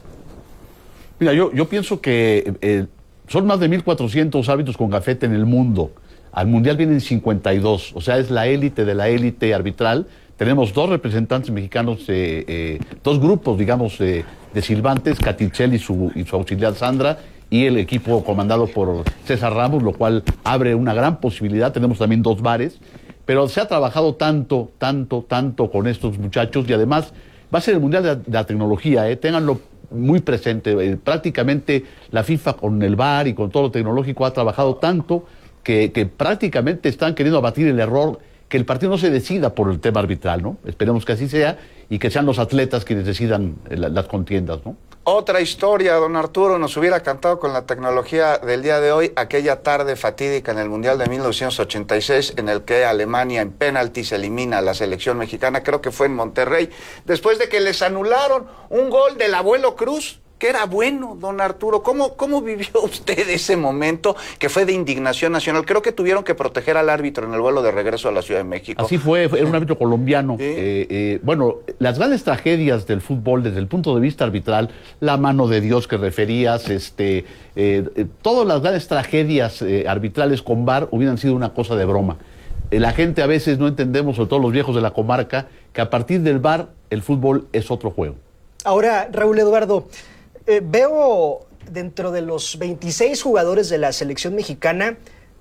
Mira, yo, yo pienso que eh, son más de mil cuatrocientos árbitros con gafete en el mundo. Al Mundial vienen cincuenta y dos, o sea, es la élite de la élite arbitral. Tenemos dos representantes mexicanos, eh, eh, dos grupos, digamos, eh, de silbantes, Catinchel y su, y su auxiliar Sandra, y el equipo comandado por César Ramos, lo cual abre una gran posibilidad. Tenemos también dos bares, pero se ha trabajado tanto, tanto, tanto con estos muchachos, y además va a ser el Mundial de la, de la tecnología, eh, ténganlo muy presente. Eh, prácticamente la FIFA con el V A R y con todo lo tecnológico ha trabajado tanto Que, que prácticamente están queriendo abatir el error, que el partido no se decida por el tema arbitral, ¿no? Esperemos que así sea y que sean los atletas quienes decidan la, las contiendas, ¿no? Otra historia, don Arturo, nos hubiera cantado con la tecnología del día de hoy, aquella tarde fatídica en el Mundial de mil novecientos ochenta y seis, en el que Alemania en penaltis elimina a la selección mexicana, creo que fue en Monterrey, después de que les anularon un gol del Abuelo Cruz, que era bueno, don Arturo. ¿Cómo, ¿Cómo vivió usted ese momento que fue de indignación nacional? Creo que tuvieron que proteger al árbitro en el vuelo de regreso a la Ciudad de México. Así fue, era un árbitro colombiano. ¿Sí? Eh, eh, bueno, las grandes tragedias del fútbol desde el punto de vista arbitral, la mano de Dios que referías, este, eh, eh, todas las grandes tragedias eh, arbitrales con V A R hubieran sido una cosa de broma. Eh, la gente a veces no entendemos, sobre todo los viejos de la comarca, que a partir del V A R el fútbol es otro juego. Ahora, Raúl Eduardo, Eh, veo dentro de los veintiséis jugadores de la selección mexicana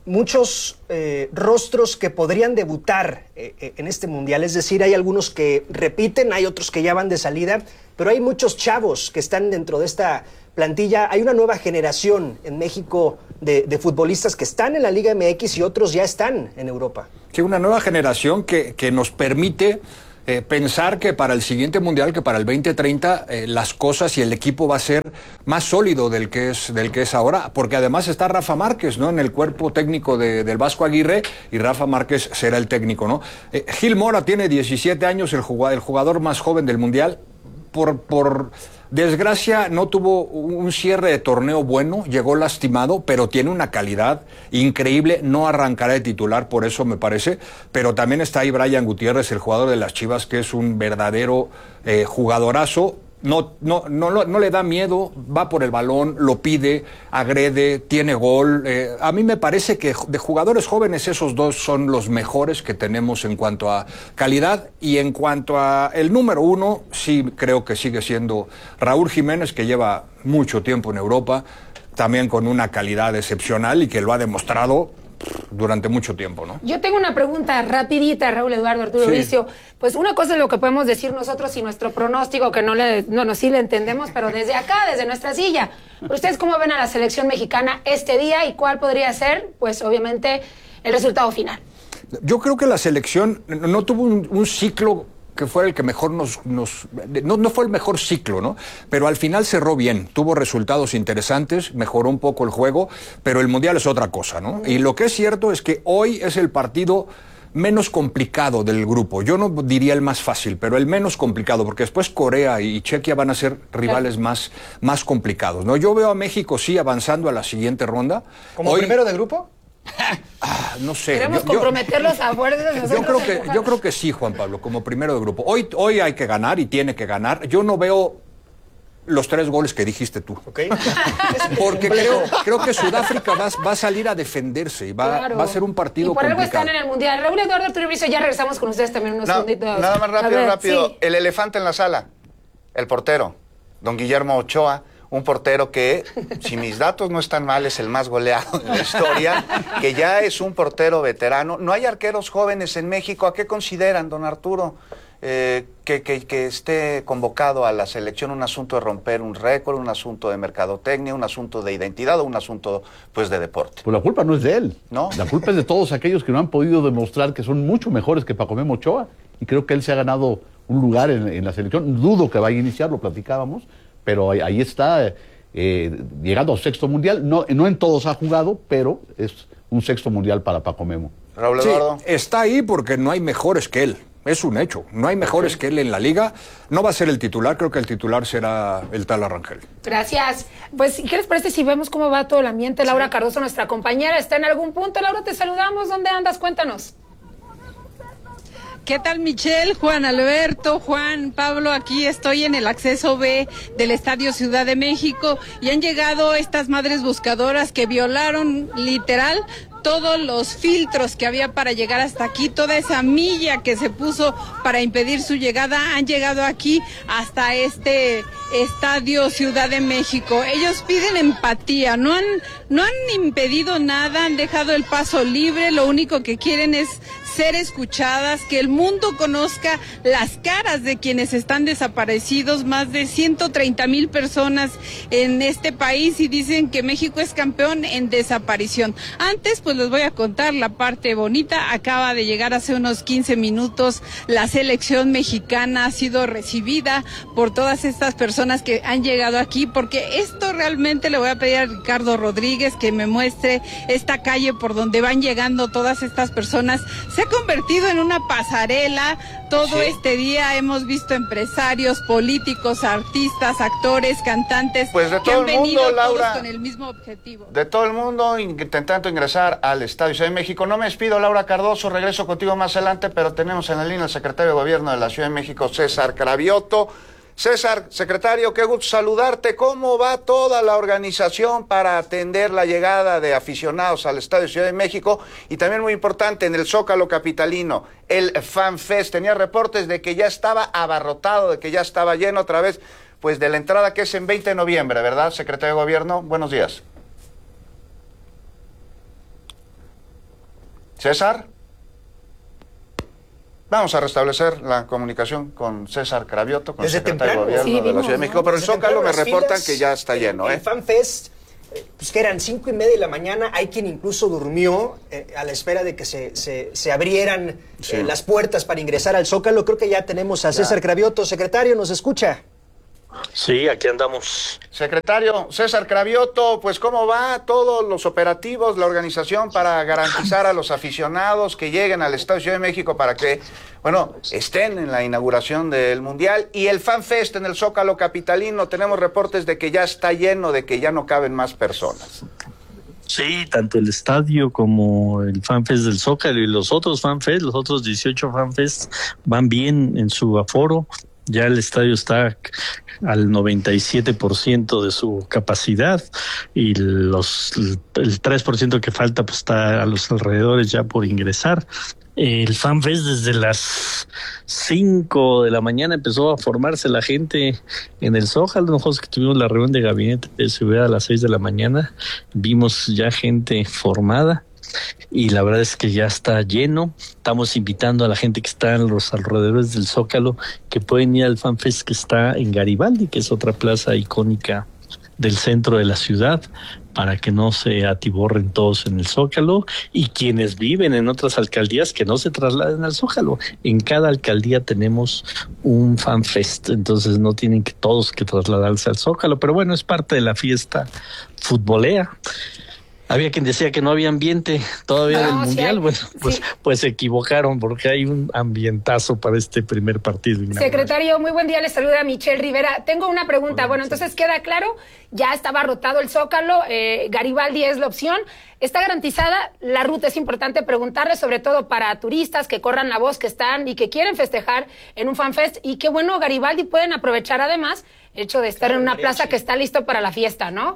muchos eh, rostros que podrían debutar eh, eh, en este mundial. Es decir, hay algunos que repiten, hay otros que ya van de salida, pero hay muchos chavos que están dentro de esta plantilla. Hay una nueva generación en México de, de futbolistas que están en la Liga M X y otros ya están en Europa. Sí, una nueva generación que, que nos permite eh, pensar que para el siguiente mundial, que para el veinte treinta, eh, las cosas y el equipo va a ser más sólido del que es del que es ahora, porque además está Rafa Márquez, ¿no?, en el cuerpo técnico de, del Vasco Aguirre, y Rafa Márquez será el técnico, ¿no? Eh, Gil Mora tiene diecisiete años, el jugador, el jugador más joven del mundial. Por, por desgracia no tuvo un cierre de torneo bueno, llegó lastimado, pero tiene una calidad increíble, no arrancará de titular, por eso me parece, pero también está ahí Brian Gutiérrez, el jugador de las Chivas, que es un verdadero eh, jugadorazo. No, no, no, no le da miedo, va por el balón, lo pide, agrede, tiene gol. Eh, a mí me parece que de jugadores jóvenes esos dos son los mejores que tenemos en cuanto a calidad, y en cuanto a el número uno, sí creo que sigue siendo Raúl Jiménez, que lleva mucho tiempo en Europa, también con una calidad excepcional y que lo ha demostrado durante mucho tiempo, ¿no? Yo tengo una pregunta rapidita, Raúl Eduardo, Arturo Sí. Bricio. Pues una cosa es lo que podemos decir nosotros y nuestro pronóstico, que no le, no, no, sí le entendemos, pero desde acá, desde nuestra silla. Pero ¿ustedes cómo ven a la selección mexicana este día y cuál podría ser, pues obviamente, el resultado final? Yo creo que la selección no tuvo un, un ciclo que fue el que mejor nos... nos no, no fue el mejor ciclo, ¿no? Pero al final cerró bien, tuvo resultados interesantes, mejoró un poco el juego, pero el Mundial es otra cosa, ¿no? Y lo que es cierto es que hoy es el partido menos complicado del grupo. Yo no diría el más fácil, pero el menos complicado, porque después Corea y Chequia van a ser rivales más, más complicados, ¿no? Yo veo a México sí avanzando a la siguiente ronda. ¿Como Hoy, primero de grupo? Ah, no sé. Queremos yo- yo- comprometerlos a fuerzas. Yo nosotros creo, que, empujar. yo creo que sí, Juan Pablo, como primero de grupo. Hoy, hoy hay que ganar y tiene que ganar. Yo no veo los tres goles que dijiste tú. Porque creo, creo que Sudáfrica va, va a salir a defenderse y va, Claro. va a ser un partido Y por algo complicado. están en el Mundial. Raúl Eduardo, Arturo Bricio, ya regresamos con ustedes también unos No, segunditos. nada más A rápido, ver, rápido. sí. El elefante en la sala, el portero, don Guillermo Ochoa, un portero que, si mis datos no están mal, es el más goleado de la historia, que ya es un portero veterano. No hay arqueros jóvenes en México. ¿A qué consideran, don Arturo, eh, que, que, que esté convocado a la selección? Un asunto de romper un récord, un asunto de mercadotecnia, un asunto de identidad o un asunto, pues, de deporte. Pues la culpa no es de él. ¿No? La culpa es de todos aquellos que no han podido demostrar que son mucho mejores que Paco Memo Ochoa. Y creo que él se ha ganado un lugar en, en la selección. Dudo que vaya a iniciar, lo platicábamos, pero ahí, ahí está, eh, llegando al sexto mundial. No, no en todos ha jugado, pero es un sexto mundial para Paco Memo. Raúl Sí, Eduardo. está ahí porque no hay mejores que él. Es un hecho. No hay mejores que él en la liga. No va a ser el titular. Creo que el titular será el tal Arrangel. Gracias. Pues, ¿qué les parece si vemos cómo va todo el ambiente? Laura Cardoso, nuestra compañera, está en algún punto. Laura, te saludamos. ¿Dónde andas? Cuéntanos. ¿Qué tal, Michelle, Juan Alberto, Juan, Pablo? Aquí estoy en el acceso B del Estadio Ciudad de México y han llegado estas madres buscadoras que violaron literal todos los filtros que había para llegar hasta aquí, toda esa milla que se puso para impedir su llegada, han llegado aquí hasta este Estadio Ciudad de México. Ellos piden empatía, no han, no han impedido nada, han dejado el paso libre, lo único que quieren es ser escuchadas, que el mundo conozca las caras de quienes están desaparecidos, más de ciento treinta mil personas en este país, y dicen que México es campeón en desaparición. Antes, pues les voy a contar la parte bonita. Acaba de llegar hace unos quince minutos la selección mexicana, ha sido recibida por todas estas personas que han llegado aquí, porque esto realmente le voy a pedir a Ricardo Rodríguez que me muestre esta calle por donde van llegando todas estas personas. Se ha convertido en una pasarela. Todo Sí. este día hemos visto empresarios, políticos, artistas, actores, cantantes Pues de que todo han el mundo, venido Laura. todos con el mismo objetivo. De todo el mundo intentando ingresar al Estadio Ciudad de México. No me despido, Laura Cardoso, regreso contigo más adelante, pero tenemos en la línea al secretario de Gobierno de la Ciudad de México, César Cravioto. César, secretario, qué gusto saludarte. ¿Cómo va toda la organización para atender la llegada de aficionados al Estadio Ciudad de México? Y también muy importante, en el Zócalo capitalino, el Fan Fest. Tenía reportes de que ya estaba abarrotado, de que ya estaba lleno otra vez, pues de la entrada que es en veinte de noviembre, ¿verdad, secretario de Gobierno? Buenos días. César. Vamos a restablecer la comunicación con César Cravioto, con el secretario de Gobierno sí, de vimos, la Ciudad de México. ¿no? Pero en Zócalo me reportan filas, que ya está lleno, ¿eh? El FanFest, pues que eran cinco y media de la mañana, hay quien incluso durmió eh, a la espera de que se, se, se abrieran sí. eh, las puertas para ingresar al Zócalo. Creo que ya tenemos a César Cravioto. Secretario, ¿nos escucha? Sí, aquí andamos. Secretario César Cravioto, pues ¿cómo va todos los operativos, la organización para garantizar a los aficionados que lleguen al Estadio Ciudad de México para que, bueno, estén en la inauguración del Mundial? Y el FanFest en el Zócalo capitalino, tenemos reportes de que ya está lleno, de que ya no caben más personas. Sí, tanto el estadio como el FanFest del Zócalo y los otros FanFest, los otros dieciocho FanFest van bien en su aforo. Ya el estadio está al noventa y siete por ciento de su capacidad y los el tres por ciento que falta pues está a los alrededores ya por ingresar. El FanFest desde las cinco de la mañana empezó a formarse la gente en el Zócalo. Nosotros que tuvimos la reunión de gabinete de seguridad a las seis de la mañana, vimos ya gente formada. Y la verdad es que ya está lleno. Estamos invitando a la gente que está en los alrededores del Zócalo que pueden ir al FanFest que está en Garibaldi, que es otra plaza icónica del centro de la ciudad, para que no se atiborren todos en el Zócalo, y quienes viven en otras alcaldías que no se trasladen al Zócalo. En cada alcaldía tenemos un FanFest, entonces no tienen que todos que trasladarse al Zócalo, pero bueno, es parte de la fiesta futbolera. Había quien decía que no había ambiente todavía no, del Mundial. Sí, bueno, pues, sí. pues se equivocaron porque hay un ambientazo para este primer partido. Secretario, muy buen día, le saluda Michelle Rivera. Tengo una pregunta. Bueno, entonces queda claro, ya estaba rotado el Zócalo, eh, Garibaldi es la opción. ¿Está garantizada la ruta? Es importante preguntarle, sobre todo para turistas que corran la voz, que están y que quieren festejar en un FanFest. Y qué bueno, Garibaldi pueden aprovechar además el hecho de estar claro, en una plaza que está listo para la fiesta, ¿no?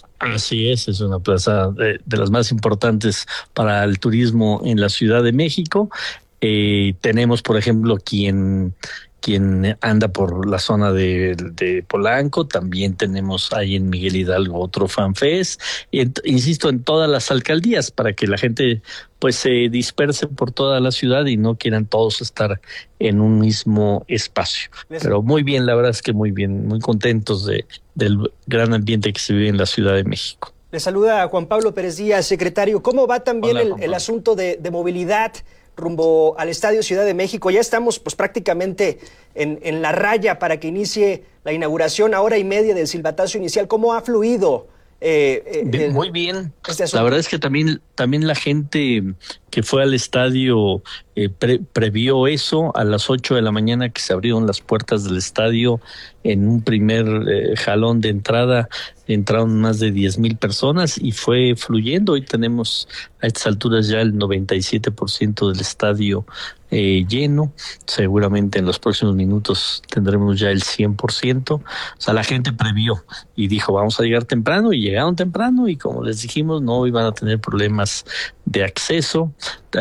Así es, es una plaza de, de las más importantes para el turismo en la Ciudad de México. Eh, tenemos, por ejemplo, quien quien anda por la zona de, de Polanco, también tenemos ahí en Miguel Hidalgo otro FanFest, y ent, insisto, en todas las alcaldías, para que la gente pues se disperse por toda la ciudad y no quieran todos estar en un mismo espacio. Pero muy bien, la verdad es que muy bien, muy contentos de del gran ambiente que se vive en la Ciudad de México. Le saluda a Juan Pablo Pérez Díaz, secretario. ¿Cómo va también Hola, el, el asunto de, de movilidad rumbo al Estadio Ciudad de México? Ya estamos pues prácticamente en, en la raya para que inicie la inauguración, a hora y media del silbatazo inicial. ¿Cómo ha fluido? Eh, eh, el, Muy bien. Este la verdad es que también, también la gente que fue al estadio eh, pre, previó eso. A las ocho de la mañana que se abrieron las puertas del estadio, en un primer eh, jalón de entrada entraron más de diez mil personas y fue fluyendo. Hoy tenemos a estas alturas ya el noventa y siete por ciento del estadio eh, lleno. Seguramente en los próximos minutos tendremos ya el cien por ciento. O sea, la gente previó y dijo, vamos a llegar temprano, y llegaron temprano, y como les dijimos, no iban a tener problemas de acceso.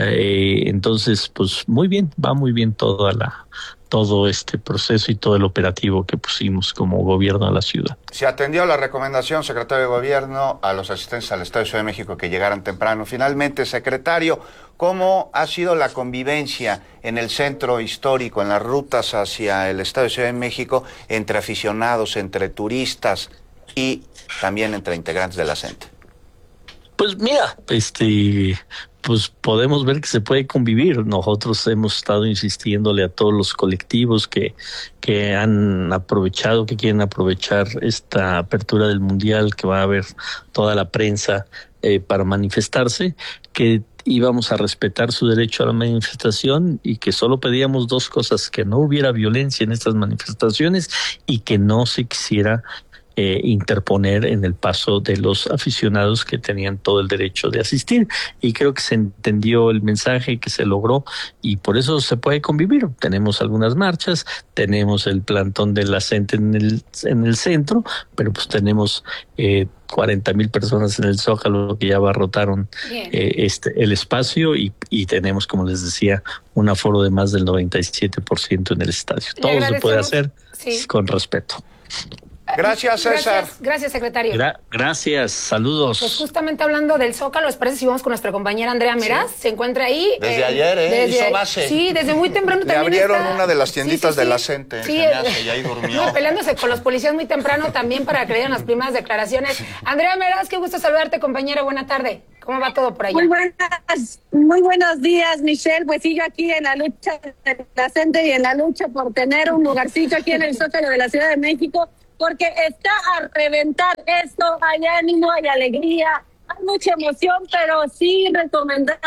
Eh, entonces, pues muy bien, va muy bien toda la todo este proceso y todo el operativo que pusimos como gobierno a la ciudad. Se atendió la recomendación, secretario de Gobierno, a los asistentes al Estadio Ciudad de México que llegaran temprano. Finalmente, secretario, ¿cómo ha sido la convivencia en el centro histórico, en las rutas hacia el Estadio Ciudad de México, entre aficionados, entre turistas y también entre integrantes de la C E N T E? Pues mira, este... pues podemos ver que se puede convivir. Nosotros hemos estado insistiéndole a todos los colectivos que, que han aprovechado, que quieren aprovechar esta apertura del Mundial, que va a haber toda la prensa eh, para manifestarse, que íbamos a respetar su derecho a la manifestación y que solo pedíamos dos cosas: que no hubiera violencia en estas manifestaciones y que no se quisiera Eh, interponer en el paso de los aficionados que tenían todo el derecho de asistir. Y creo que se entendió el mensaje, que se logró, y por eso se puede convivir. Tenemos algunas marchas, tenemos el plantón de la C E N T E en el, en el centro, pero pues tenemos eh, cuarenta mil personas en el Zócalo que ya abarrotaron eh, este, el espacio, y, y tenemos, como les decía, un aforo de más del noventa y siete por ciento en el estadio. Todo se puede hacer sí. con respeto. Gracias, César. Gracias, gracias secretario. Gra- gracias, saludos. Pues justamente hablando del Zócalo, ¿les parece si vamos con nuestra compañera Andrea Meraz? Sí. Se encuentra ahí. Desde eh, ayer, ¿eh? Desde, hizo base. Sí, desde muy temprano Le también abrieron está... una de las tienditas sí, sí, de la sí. Cente, Sí, se me hace, y ahí durmió. No, peleándose con los policías muy temprano también para que le den las primeras declaraciones. Andrea Meraz, qué gusto saludarte, compañera. Buena tarde. ¿Cómo va todo por allá? Muy buenas, muy buenos días, Michelle. Pues sigo aquí en la lucha de la Cente y en la lucha por tener un lugarcito aquí en el Zócalo de la Ciudad de México, porque está a reventar esto. Hay ánimo, hay alegría, hay mucha emoción, pero sí recomendable,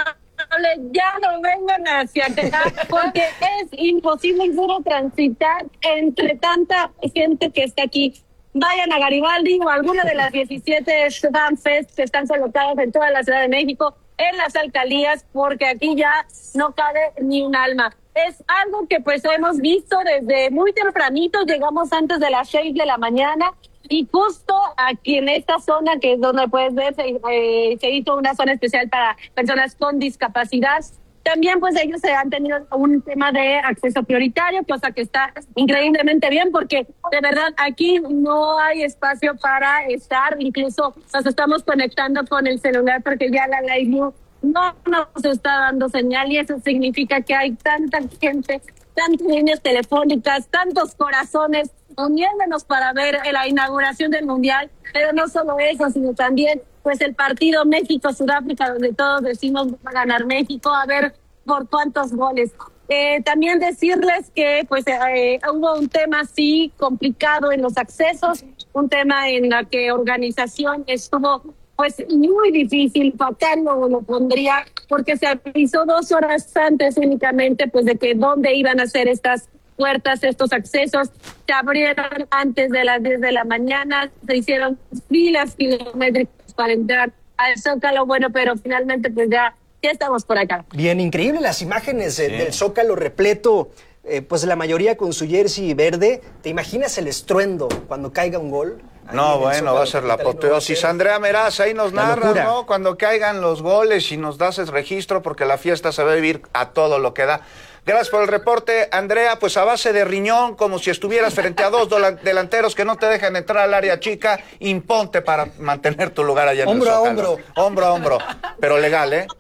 ya no vengan hacia acá, porque es imposible incluso transitar entre tanta gente que está aquí. Vayan a Garibaldi o a alguna de las diecisiete FanFest que están colocadas en toda la Ciudad de México, en las alcaldías, porque aquí ya no cabe ni un alma. Es algo que pues hemos visto desde muy tempranito, llegamos antes de las seis de la mañana, y justo aquí en esta zona, que es donde puedes ver, se, eh, se hizo una zona especial para personas con discapacidad. También pues ellos se han tenido un tema de acceso prioritario, cosa que está increíblemente bien, porque de verdad aquí no hay espacio para estar, incluso nos estamos conectando con el celular porque ya la live no nos está dando señal, y eso significa que hay tanta gente, tantas líneas telefónicas, tantos corazones uniéndonos para ver la inauguración del Mundial. Pero no solo eso, sino también pues el partido México-Sudáfrica, donde todos decimos va a ganar México, a ver por cuántos goles. Eh, también decirles que pues eh, hubo un tema así complicado en los accesos, un tema en la que organización estuvo pues muy difícil, fatal lo, lo pondría, porque se avisó dos horas antes únicamente pues de que dónde iban a ser estas puertas, estos accesos. Se abrieron antes de las diez de la mañana, se hicieron filas kilométricas para entrar al Zócalo, bueno, pero finalmente pues ya, ya estamos por acá. Bien, increíble las imágenes sí. del Zócalo repleto, eh, pues la mayoría con su jersey verde. ¿Te imaginas el estruendo cuando caiga un gol? No, bueno, va a ser la apoteosis. Andrea Meraz, ahí nos narra, ¿no? Cuando caigan los goles y nos das el registro, porque la fiesta se va a vivir a todo lo que da. Gracias por el reporte, Andrea. Pues a base de riñón, como si estuvieras frente a dos delanteros que no te dejan entrar al área chica, imponte para mantener tu lugar allá en hombro el Zócalo. Hombro a hombro. Hombro a hombro. Pero legal, ¿eh?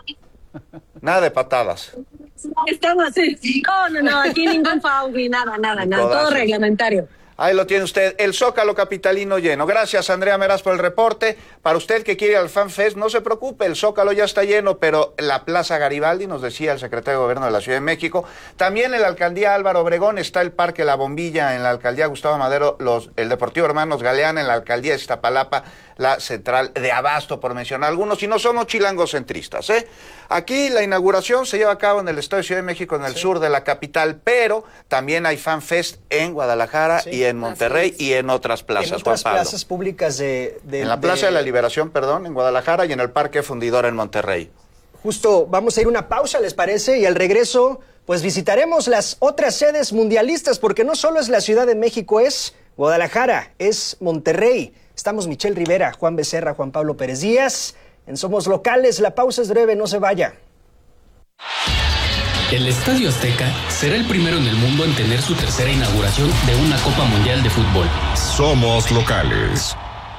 Nada de patadas. Estamos así. No, no, no, aquí ningún foul ni nada, nada, nada. Todo reglamentario. Ahí lo tiene usted, el Zócalo capitalino lleno. Gracias, Andrea Meraz, por el reporte. Para usted que quiere ir al FanFest, no se preocupe, el Zócalo ya está lleno, pero la Plaza Garibaldi, nos decía el secretario de Gobierno de la Ciudad de México, también en la Alcaldía Álvaro Obregón está el Parque La Bombilla, en la Alcaldía Gustavo Madero, los, el Deportivo Hermanos Galeana, en la Alcaldía Iztapalapa, la Central de Abasto, por mencionar algunos, y no somos chilangocentristas, ¿eh? Aquí la inauguración se lleva a cabo en el Estado de Ciudad de México, en el sí. sur de la capital, pero también hay FanFest en Guadalajara sí. y en Monterrey y en otras plazas, en otras Juan Pablo. plazas públicas de, de... En la Plaza de... de la Liberación, perdón, en Guadalajara, y en el Parque Fundidora en Monterrey. Justo, vamos a ir una pausa, ¿les parece? Y al regreso, pues visitaremos las otras sedes mundialistas, porque no solo es la Ciudad de México, es Guadalajara, es Monterrey. Estamos Michelle Rivera, Juan Becerra, Juan Pablo Pérez Díaz. En Somos Locales, la pausa es breve, no se vaya. El Estadio Azteca será el primero en el mundo en tener su tercera inauguración de una Copa Mundial de Fútbol. Somos Locales.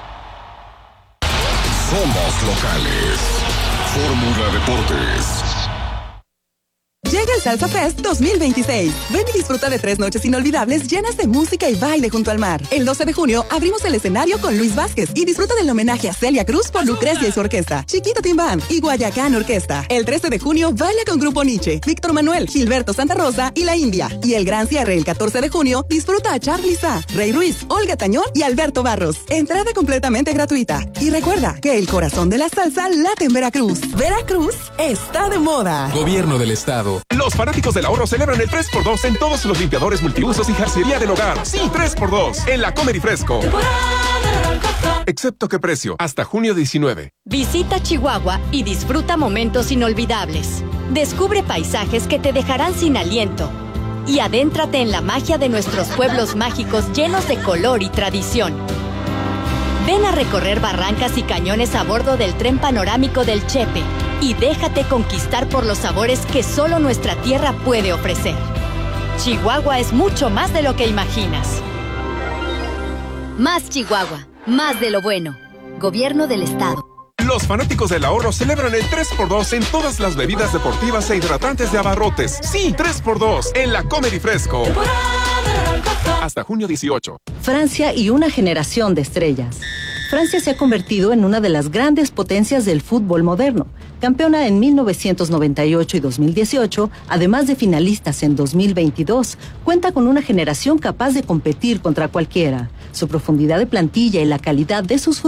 Somos Locales. Fórmula Deportes. Llega el Salsa Fest dos mil veintiséis. Ven y disfruta de tres noches inolvidables llenas de música y baile junto al mar. El doce de junio abrimos el escenario con Luis Vázquez y disfruta del homenaje a Celia Cruz por Lucrecia y su orquesta, Chiquito Timbán y Guayacán Orquesta. El trece de junio baila con Grupo Nietzsche, Víctor Manuel, Gilberto Santa Rosa y La India. Y el gran cierre el catorce de junio disfruta a Charly Sá, Rey Ruiz, Olga Tañón y Alberto Barros. Entrada completamente gratuita. Y recuerda que el corazón de la salsa late en Veracruz. Veracruz está de moda. Gobierno del Estado. Los fanáticos del ahorro celebran el tres por dos en todos los limpiadores multiusos y jarcería del hogar. Sí, tres por dos en la Comer y Fresco. Excepto qué precio, hasta junio diecinueve. Visita Chihuahua y disfruta momentos inolvidables. Descubre paisajes que te dejarán sin aliento. Y adéntrate en la magia de nuestros pueblos mágicos llenos de color y tradición. Ven a recorrer barrancas y cañones a bordo del tren panorámico del Chepe y déjate conquistar por los sabores que solo nuestra tierra puede ofrecer. Chihuahua es mucho más de lo que imaginas. Más Chihuahua, más de lo bueno. Gobierno del Estado. Los fanáticos del ahorro celebran el tres por dos en todas las bebidas deportivas e hidratantes de Abarrotes. Sí, tres por dos en la Comer y Fresco. Hasta junio dieciocho. Francia y una generación de estrellas. Francia se ha convertido en una de las grandes potencias del fútbol moderno. Campeona en mil novecientos noventa y ocho y dos mil dieciocho, además de finalistas en dos mil veintidós, cuenta con una generación capaz de competir contra cualquiera. Su profundidad de plantilla y la calidad de sus